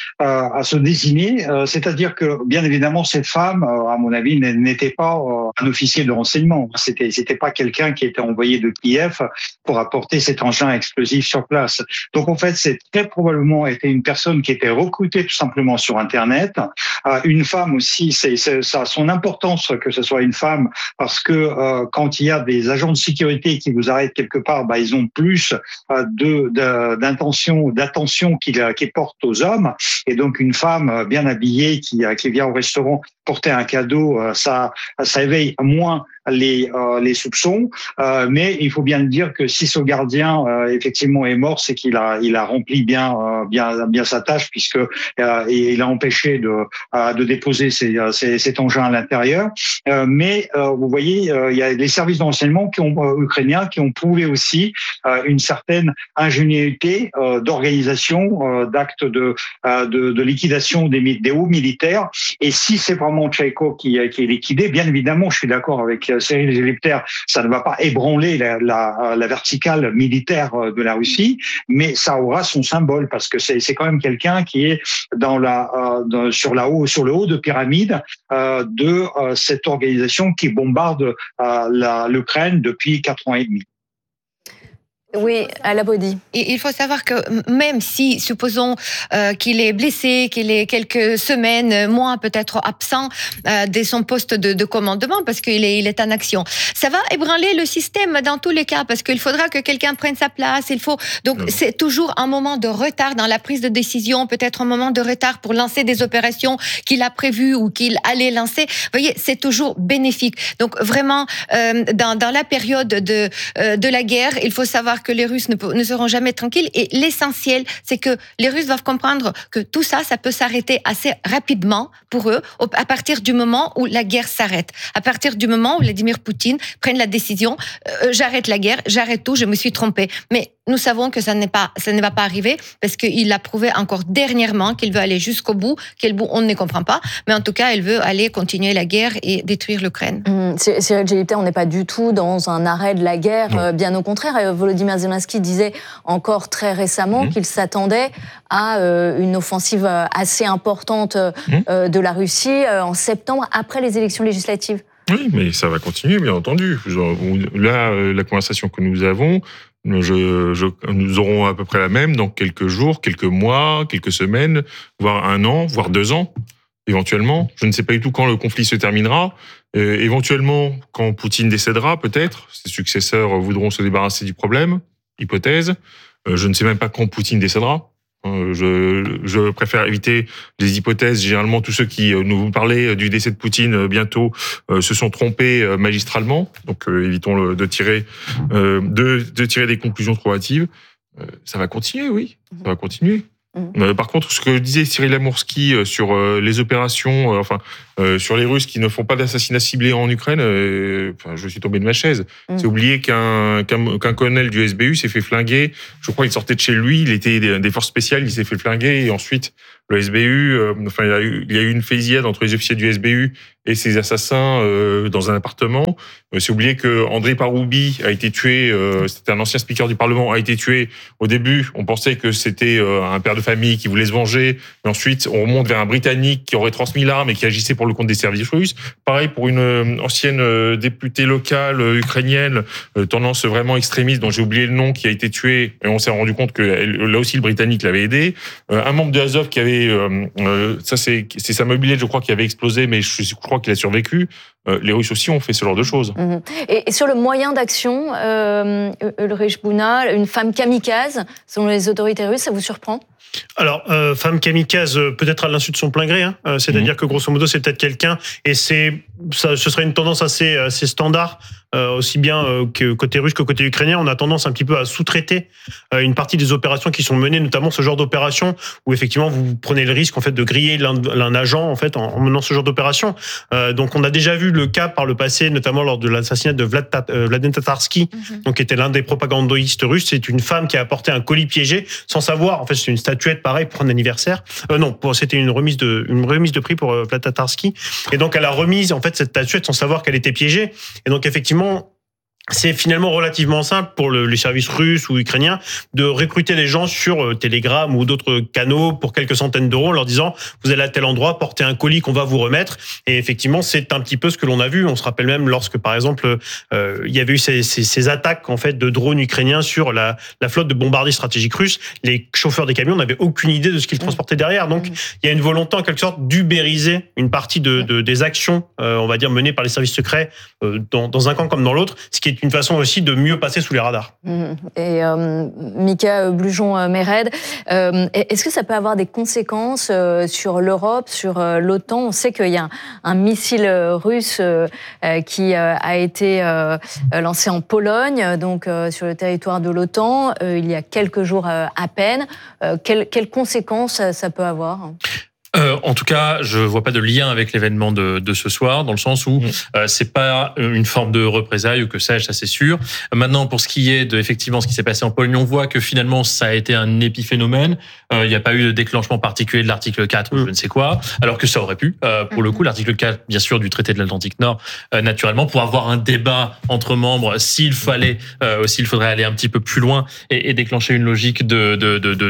Speaker 6: à se dessiner, c'est-à-dire que bien évidemment cette femme, à mon avis, n'était pas un officier de renseignement. C'était c'était pas quelqu'un qui était envoyé de Kiev pour apporter cet engin explosif sur place. Donc en fait, c'est très probablement été une personne qui était recrutée tout simplement sur Internet. Une femme aussi, c'est, c'est ça a son importance que ce soit une femme parce que euh, quand il y a des agents de sécurité qui vous arrêtent quelque part, bah ils ont plus de, de d'intention, d'attention qu'ils qu'ils portent aux hommes. Et donc une femme bien habillée qui, qui vient au restaurant porter un cadeau, ça, ça éveille moins les, euh, les soupçons. Euh, mais il faut bien le dire que si ce gardien euh, effectivement est mort, c'est qu'il a, il a rempli bien, euh, bien, bien sa tâche puisque euh, il a empêché de, euh, de déposer ses, ses, cet engin à l'intérieur. Euh, mais euh, vous voyez, euh, il y a les services de renseignement qui ont, euh, ukrainiens qui ont prouvé aussi euh, une certaine ingéniosité euh, d'organisation, euh, d'actes de, euh, de, de liquidation des, des hauts militaires. Et si c'est vraiment Tchaïko qui, qui est liquidé, bien évidemment, je suis d'accord avec Cyril Gélibter, ça ne va pas ébranler la, la, la verticale militaire de la Russie, mais ça aura son symbole parce que c'est, c'est quand même quelqu'un qui est dans la, euh, dans, sur, la haut, sur le haut de pyramide euh, de euh, cette organisation qui bombarde euh, la, l'Ukraine depuis quatre ans et demi.
Speaker 2: Oui, à la body.
Speaker 7: Et il faut savoir que même si, supposons euh, qu'il est blessé, qu'il est quelques semaines, mois peut-être absent euh, de son poste de, de commandement parce qu'il est, il est en action, ça va ébranler le système dans tous les cas parce qu'il faudra que quelqu'un prenne sa place. Il faut donc mmh. c'est toujours un moment de retard dans la prise de décision, peut-être un moment de retard pour lancer des opérations qu'il a prévues ou qu'il allait lancer. Vous voyez, c'est toujours bénéfique. Donc vraiment, euh, dans, dans la période de euh, de la guerre, il faut savoir que les Russes ne, ne seront jamais tranquilles et l'essentiel, c'est que les Russes doivent comprendre que tout ça, ça peut s'arrêter assez rapidement pour eux à partir du moment où la guerre s'arrête. À partir du moment où Vladimir Poutine prenne la décision, euh, j'arrête la guerre, j'arrête tout, je me suis trompé. Mais nous savons que ça n'est pas, ça ne va pas arriver parce qu'il a prouvé encore dernièrement qu'il veut aller jusqu'au bout. Quel bout, on ne comprend pas. Mais en tout cas, il veut aller continuer la guerre et détruire l'Ukraine.
Speaker 2: Mmh, Cyril Gelibter, on n'est pas du tout dans un arrêt de la guerre. Euh, bien au contraire, Volodymyr Zelensky disait encore très récemment mmh. qu'il s'attendait à euh, une offensive assez importante euh, mmh. de la Russie euh, en septembre, après les élections législatives.
Speaker 13: Oui, mais ça va continuer, bien entendu. Là, la conversation que nous avons, je, je, nous aurons à peu près la même dans quelques jours, quelques mois, quelques semaines, voire un an, voire deux ans, éventuellement. Je ne sais pas du tout quand le conflit se terminera. Euh, éventuellement, quand Poutine décédera, peut-être, ses successeurs voudront se débarrasser du problème, hypothèse. Euh, je ne sais même pas quand Poutine décédera. Je, je préfère éviter les hypothèses. Généralement, tous ceux qui nous parlaient du décès de Poutine bientôt euh, se sont trompés euh, magistralement. Donc, euh, évitons le, de tirer euh, de, de tirer des conclusions trop hâtives. Euh, ça va continuer, oui, ça va continuer. Mmh. Euh, par contre, ce que disait Cyril Amourski euh, sur euh, les opérations, euh, enfin euh, sur les Russes qui ne font pas d'assassinat ciblé en Ukraine, euh, enfin, je suis tombé de ma chaise. Mmh. C'est oublié qu'un, qu'un qu'un colonel du S B U s'est fait flinguer. Je crois qu'il sortait de chez lui, il était des, des forces spéciales, il s'est fait flinguer et ensuite le S B U, euh, enfin il y a eu, il y a eu une fusillade entre les officiers du S B U et ses assassins euh, dans un appartement. Euh, c'est oublié que Andrei Paroubi a été tué. Euh, c'était un ancien speaker du Parlement, a été tué. Au début, on pensait que c'était euh, un père de famille qui voulait se venger, mais ensuite on remonte vers un Britannique qui aurait transmis l'arme et qui agissait pour le compte des services russes. Pareil pour une euh, ancienne euh, députée locale euh, ukrainienne, euh, tendance vraiment extrémiste, dont j'ai oublié le nom, qui a été tuée. Et on s'est rendu compte que elle, là aussi le Britannique l'avait aidé. Euh, un membre de Azov qui avait, euh, euh, ça c'est c'est sa mobilette, je crois, qui avait explosé, mais je, je crois qu'il a survécu. Euh, les Russes aussi ont fait ce genre de choses.
Speaker 2: Mmh. Et, et sur le moyen d'action, euh, Ulrich Buna, une femme kamikaze, selon les autorités russes, ça vous surprend ?
Speaker 5: Alors, euh, femme kamikaze, peut-être à l'insu de son plein gré, hein. euh, c'est-à-dire mmh. que grosso modo, c'est peut-être quelqu'un, et c'est, ça, ce serait une tendance assez, assez standard, euh, aussi bien euh, que côté russe que côté ukrainien. On a tendance un petit peu à sous-traiter euh, une partie des opérations qui sont menées, notamment ce genre d'opération où effectivement vous prenez le risque en fait de griller l'un, l'un agent en fait en, en menant ce genre d'opération. Euh, donc, on a déjà vu le cas par le passé, notamment lors de l'assassinat de Vlad, euh, Vladimir Tatarsky, mmh. donc qui était l'un des propagandistes russes. C'est une femme qui a apporté un colis piégé sans savoir. En fait, c'est une statuette pareil pour un anniversaire. Euh, non, pour, c'était une remise de une remise de prix pour euh, Vlad Tatarsky. Et donc elle a remise en fait cette statuette sans savoir qu'elle était piégée. Et donc effectivement, c'est finalement relativement simple pour le, les services russes ou ukrainiens de recruter des gens sur euh, Telegram ou d'autres canaux pour quelques centaines d'euros en leur disant vous allez à tel endroit, porter un colis qu'on va vous remettre. Et effectivement, c'est un petit peu ce que l'on a vu. On se rappelle même lorsque, par exemple, euh, il y avait eu ces, ces, ces attaques en fait de drones ukrainiens sur la, la flotte de bombardiers stratégiques russes. Les chauffeurs des camions n'avaient aucune idée de ce qu'ils transportaient derrière. Donc, il y a une volonté en quelque sorte d'ubériser une partie de, de des actions, euh, on va dire menées par les services secrets euh, dans, dans un camp comme dans l'autre, ce qui est une façon aussi de mieux passer sous les radars.
Speaker 2: Et euh, Mika Blujon-Mered, euh, est-ce que ça peut avoir des conséquences euh, sur l'Europe, sur euh, l'OTAN ? On sait qu'il y a un, un missile russe euh, qui euh, a été euh, lancé en Pologne, donc euh, sur le territoire de l'OTAN, euh, il y a quelques jours euh, à peine. Euh, quelles, quelles conséquences ça peut avoir ?
Speaker 4: Euh, en tout cas, je vois pas de lien avec l'événement de, de ce soir, dans le sens où mmh. euh, c'est pas une forme de représailles ou que sais-je, ça c'est sûr. Maintenant, pour ce qui est de effectivement ce qui s'est passé en Pologne, on voit que finalement ça a été un épiphénomène. Il euh, n'y a pas eu de déclenchement particulier de l'article quatre ou mmh. je ne sais quoi, alors que ça aurait pu. Euh, pour mmh. le coup, l'article quatre, bien sûr, du traité de l'Atlantique Nord, euh, naturellement, pour avoir un débat entre membres, s'il fallait, euh, s'il faudrait aller un petit peu plus loin et, et déclencher une logique de, de, de, de, de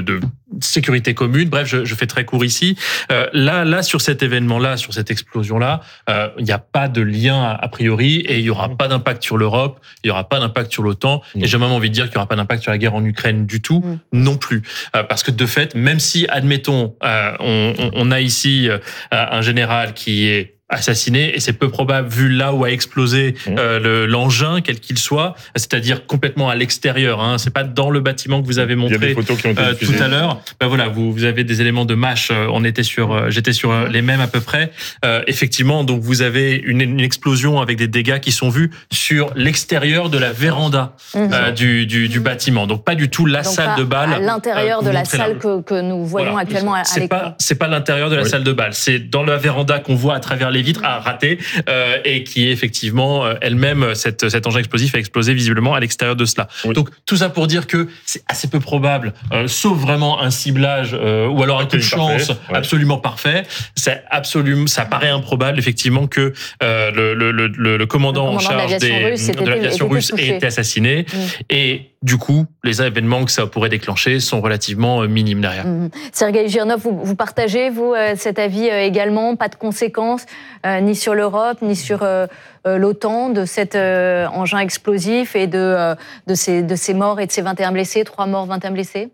Speaker 4: sécurité commune. Bref, je, je fais très court ici. Euh, là, là, sur cet événement-là, sur cette explosion-là, euh, il n'y a pas de lien a priori et il n'y aura pas d'impact sur l'Europe, il n'y aura pas d'impact sur l'OTAN mmh. et j'ai même envie de dire qu'il n'y aura pas d'impact sur la guerre en Ukraine du tout, mmh. non plus. Euh, parce que de fait, même si, admettons, euh, on, on a ici euh, un général qui est assassiné, et c'est peu probable vu là où a explosé euh, le, l'engin, quel qu'il soit, c'est-à-dire complètement à l'extérieur. Hein, c'est pas dans le bâtiment que vous avez montré. Il y a des photos qui ont été euh, tout à l'heure. Ben voilà, vous, vous avez des éléments de mâche. On était sur, euh, j'étais sur euh, les mêmes à peu près. Euh, effectivement, donc vous avez une, une explosion avec des dégâts qui sont vus sur l'extérieur de la véranda mmh. euh, du, du, du bâtiment. Donc pas du tout la donc salle de bal.
Speaker 2: À l'intérieur euh, de la salle que, que nous voyons voilà. actuellement à,
Speaker 4: c'est
Speaker 2: à l'écran.
Speaker 4: Pas, c'est pas l'intérieur de la oui. salle de bal. C'est dans la véranda qu'on voit à travers les vitres à rater euh, et qui est effectivement euh, elle-même cette, cet engin explosif a explosé visiblement à l'extérieur de cela. Oui. Donc tout ça pour dire que c'est assez peu probable, euh, sauf vraiment un ciblage euh, ou alors un coup de chance parfait, ouais. absolument parfait. C'est absolument, ça paraît improbable effectivement que euh, le, le, le, le, le commandant en charge de l'aviation russe, de l'aviation russe ait été assassiné mmh. et du coup, les événements que ça pourrait déclencher sont relativement minimes derrière.
Speaker 2: Mmh. Sergueï Girnov, vous, vous partagez, vous, euh, cet avis euh, également? Pas de conséquences, euh, ni sur l'Europe, ni sur euh, euh, l'OTAN, de cet euh, engin explosif et de, euh, de, ces, de ces morts et de ces vingt et un blessés, trois morts, vingt et un blessés?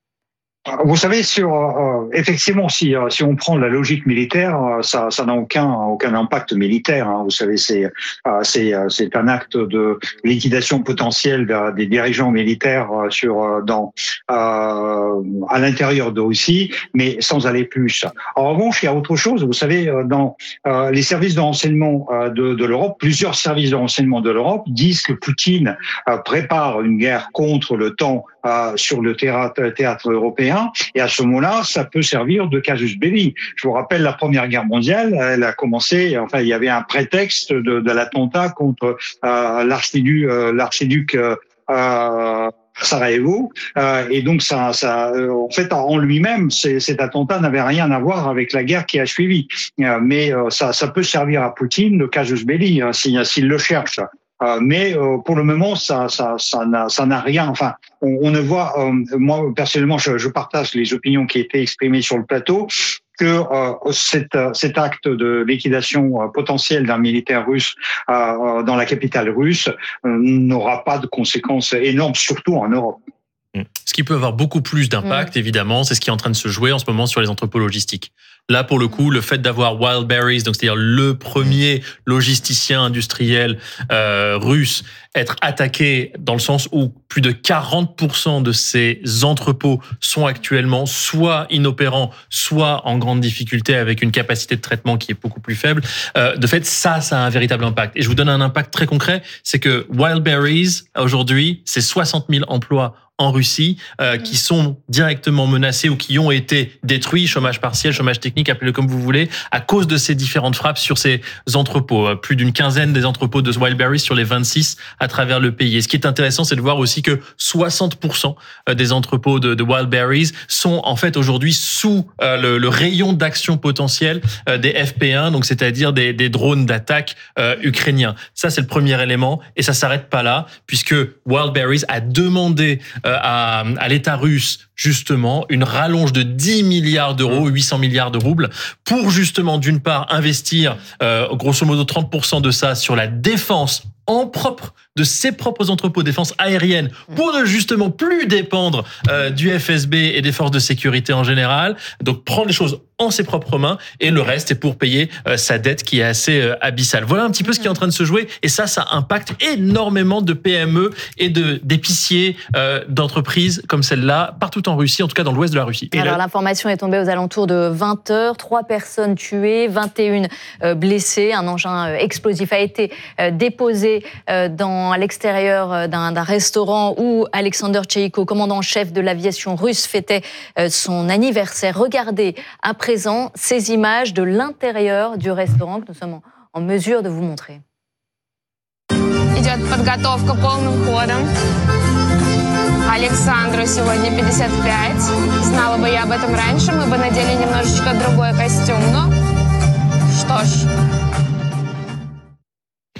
Speaker 6: Vous savez, sur euh, effectivement, si euh, si on prend la logique militaire, euh, ça ça n'a aucun aucun impact militaire. Hein. Vous savez, c'est euh, c'est c'est un acte de liquidation potentielle des dirigeants militaires euh, sur euh, dans euh, à l'intérieur de Russie, mais sans aller plus. En revanche, il y a autre chose. Vous savez, dans euh, les services de renseignement euh, de de l'Europe, plusieurs services de renseignement de l'Europe disent que Poutine euh, prépare une guerre contre l'OTAN euh, sur le théâtre, théâtre européen. Et à ce moment-là, ça peut servir de casus belli. Je vous rappelle, la Première Guerre mondiale, elle a commencé, enfin, il y avait un prétexte de, de l'attentat contre euh, l'archiduc, euh, l'archiduc euh, euh, Sarajevo, euh, et donc ça, ça, euh, en fait, en lui-même, c'est, cet attentat n'avait rien à voir avec la guerre qui a suivi. Euh, mais euh, ça, ça peut servir à Poutine de casus belli, hein, s'il, s'il le cherche. Euh, mais euh, pour le moment, ça, ça, ça n'a, ça n'a rien. Enfin, on, on ne voit. Euh, moi, personnellement, je, je partage les opinions qui étaient exprimées sur le plateau, que euh, cet, cet acte de liquidation euh, potentielle d'un militaire russe euh, dans la capitale russe euh, n'aura pas de conséquences énormes, surtout en Europe.
Speaker 4: Ce qui peut avoir beaucoup plus d'impact, mmh. évidemment, c'est ce qui est en train de se jouer en ce moment sur les entrepôts logistiques. Là, pour le coup, le fait d'avoir Wildberries, donc c'est-à-dire le premier logisticien industriel euh, russe, être attaqué dans le sens où plus de quarante pour cent de ces entrepôts sont actuellement soit inopérants, soit en grande difficulté avec une capacité de traitement qui est beaucoup plus faible. Euh, de fait, ça, ça a un véritable impact. Et je vous donne un impact très concret, c'est que Wildberries, aujourd'hui, c'est soixante mille emplois en Russie, euh, qui sont directement menacés ou qui ont été détruits, chômage partiel, chômage technique, appelez-le comme vous voulez, à cause de ces différentes frappes sur ces entrepôts. Plus d'une quinzaine des entrepôts de Wildberries sur les vingt-six à travers le pays. Et ce qui est intéressant, c'est de voir aussi que soixante pour cent des entrepôts de, de Wildberries sont en fait aujourd'hui sous euh, le, le rayon d'action potentiel euh, des F P un, donc c'est-à-dire des, des drones d'attaque euh, ukrainiens. Ça, c'est le premier élément, et ça s'arrête pas là, puisque Wildberries a demandé euh, À, à l'État russe, justement, une rallonge de dix milliards d'euros, huit cents milliards de roubles, pour justement, d'une part, investir, euh, grosso modo, trente pour cent de ça sur la défense en propre de ses propres entrepôts, défense aérienne, pour ne justement plus dépendre euh, du F S B et des forces de sécurité en général. Donc, prendre les choses en ses propres mains, et le reste est pour payer euh, sa dette qui est assez euh, abyssale. Voilà un petit peu ce qui est en train de se jouer, et ça, ça impacte énormément de P M E et de d'épiciers, euh, d'entreprises comme celle-là, partout en Russie, en tout cas dans l'ouest de la Russie. Et
Speaker 2: Alors,
Speaker 4: là,
Speaker 2: l'information est tombée aux alentours de vingt heures, trois personnes tuées, vingt et une euh, blessées. Un engin euh, explosif a été euh, déposé euh, dans, à l'extérieur d'un, d'un restaurant où Alexander Tcheïko, commandant en chef de l'aviation russe, fêtait euh, son anniversaire. Regardez après présent ces images de l'intérieur du restaurant que nous sommes en mesure de vous montrer.
Speaker 14: Идет подготовка полным ходом. Александру сегодня пятьдесят пять. Знала бы я об этом раньше, мы бы надели немножечко другой костюм. Но что ж.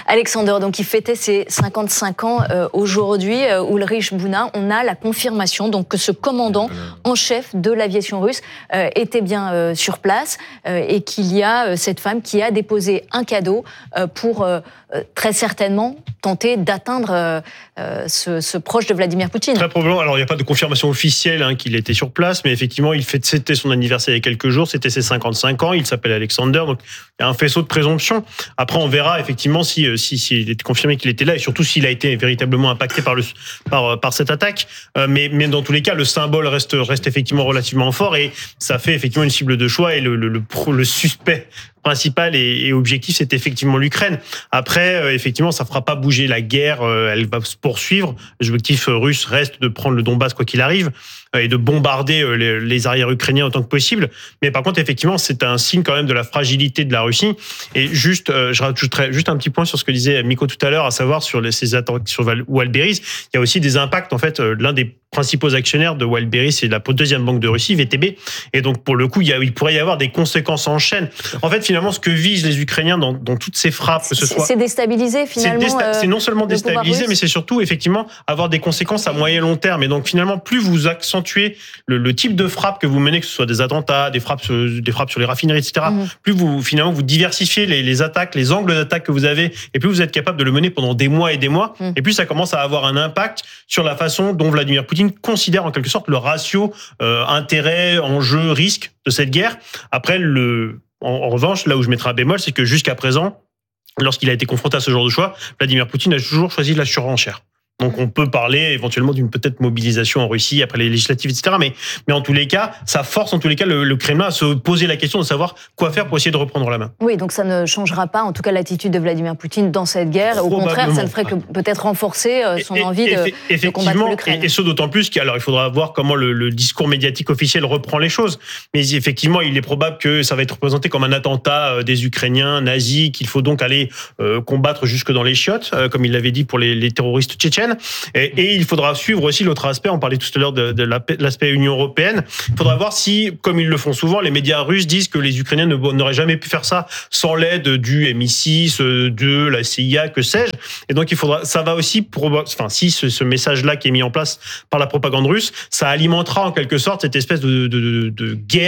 Speaker 2: Alexander, donc il fêtait ses cinquante-cinq ans euh, aujourd'hui. Euh, Ulrich Buna, on a la confirmation donc que ce commandant en chef de l'aviation russe euh, était bien euh, sur place euh, et qu'il y a euh, cette femme qui a déposé un cadeau euh, pour euh, très certainement tenter d'atteindre euh, euh, ce, ce proche de Vladimir Poutine.
Speaker 5: Très probablement. Alors, il n'y a pas de confirmation officielle hein, qu'il était sur place, mais effectivement, il fête, c'était son anniversaire il y a quelques jours, c'était ses cinquante-cinq ans, il s'appelle Alexander, donc il y a un faisceau de présomption. Après, on verra effectivement si, si, si il est confirmé qu'il était là, et surtout s'il a été véritablement impacté par, le, par, par cette attaque. Euh, mais, mais dans tous les cas, le symbole reste, reste effectivement relativement fort, et ça fait effectivement une cible de choix, et le, le, le, le suspect principal et, et objectif, c'est effectivement l'Ukraine. Après, euh, effectivement, ça fera pas bouger la guerre, euh, elle va se poursuivre. L'objectif russe reste de prendre le Donbass quoi qu'il arrive euh, et de bombarder euh, les, les arrières ukrainiens autant que possible. Mais par contre, effectivement, c'est un signe quand même de la fragilité de la Russie. Et juste, euh, je rajouterais juste un petit point sur ce que disait Miko tout à l'heure, à savoir sur les, ces attaques sur Wildberries. Il y a aussi des impacts, en fait, euh, l'un des principaux actionnaires de Wildberries, c'est la deuxième banque de Russie, V T B. Et donc, pour le coup, il, y a, il pourrait y avoir des conséquences en chaîne. En fait, finalement, ce que visent les Ukrainiens dans, dans toutes ces frappes, que ce soit...
Speaker 2: C'est déstabiliser, finalement.
Speaker 5: C'est, désta-
Speaker 2: euh,
Speaker 5: c'est non seulement déstabiliser, mais c'est surtout, effectivement, avoir des conséquences à moyen et long terme. Et donc, finalement, plus vous accentuez le, le type de frappe que vous menez, que ce soit des attentats, des frappes, des frappes sur les raffineries, et cetera, mmh. plus vous, finalement, vous diversifiez les, les attaques, les angles d'attaque que vous avez, et plus vous êtes capable de le mener pendant des mois et des mois, mmh. et plus ça commence à avoir un impact sur la façon dont Vladimir Poutine considère en quelque sorte le ratio euh, intérêt, enjeu, risque de cette guerre. Après, le, en, en revanche, là où je mettrai un bémol, c'est que jusqu'à présent, lorsqu'il a été confronté à ce genre de choix, Vladimir Poutine a toujours choisi la surenchère. Donc on peut parler éventuellement d'une peut-être mobilisation en Russie après les législatives, et cetera. Mais, mais en tous les cas, ça force en tous les cas le, le Kremlin à se poser la question de savoir quoi faire pour essayer de reprendre la main.
Speaker 2: Oui, donc ça ne changera pas en tout cas l'attitude de Vladimir Poutine dans cette guerre. Au contraire, ça ne ferait que peut-être renforcer son et, envie de, et, de combattre l'Ukraine.
Speaker 5: Et, et ce d'autant plus qu'alors il faudra voir comment le, le discours médiatique officiel reprend les choses. Mais effectivement, il est probable que ça va être représenté comme un attentat des Ukrainiens nazis, qu'il faut donc aller euh, combattre jusque dans les chiottes, euh, comme il l'avait dit pour les, les terroristes tchétchènes. Et, et il faudra suivre aussi l'autre aspect, on parlait tout à l'heure de, de l'aspect Union européenne, il faudra voir si, comme ils le font souvent, les médias russes disent que les Ukrainiens n'auraient jamais pu faire ça sans l'aide du M I six, de la C I A, que sais-je. Et donc il faudra, ça va aussi, enfin si ce, ce message-là qui est mis en place par la propagande russe, ça alimentera en quelque sorte cette espèce de, de, de, de guerre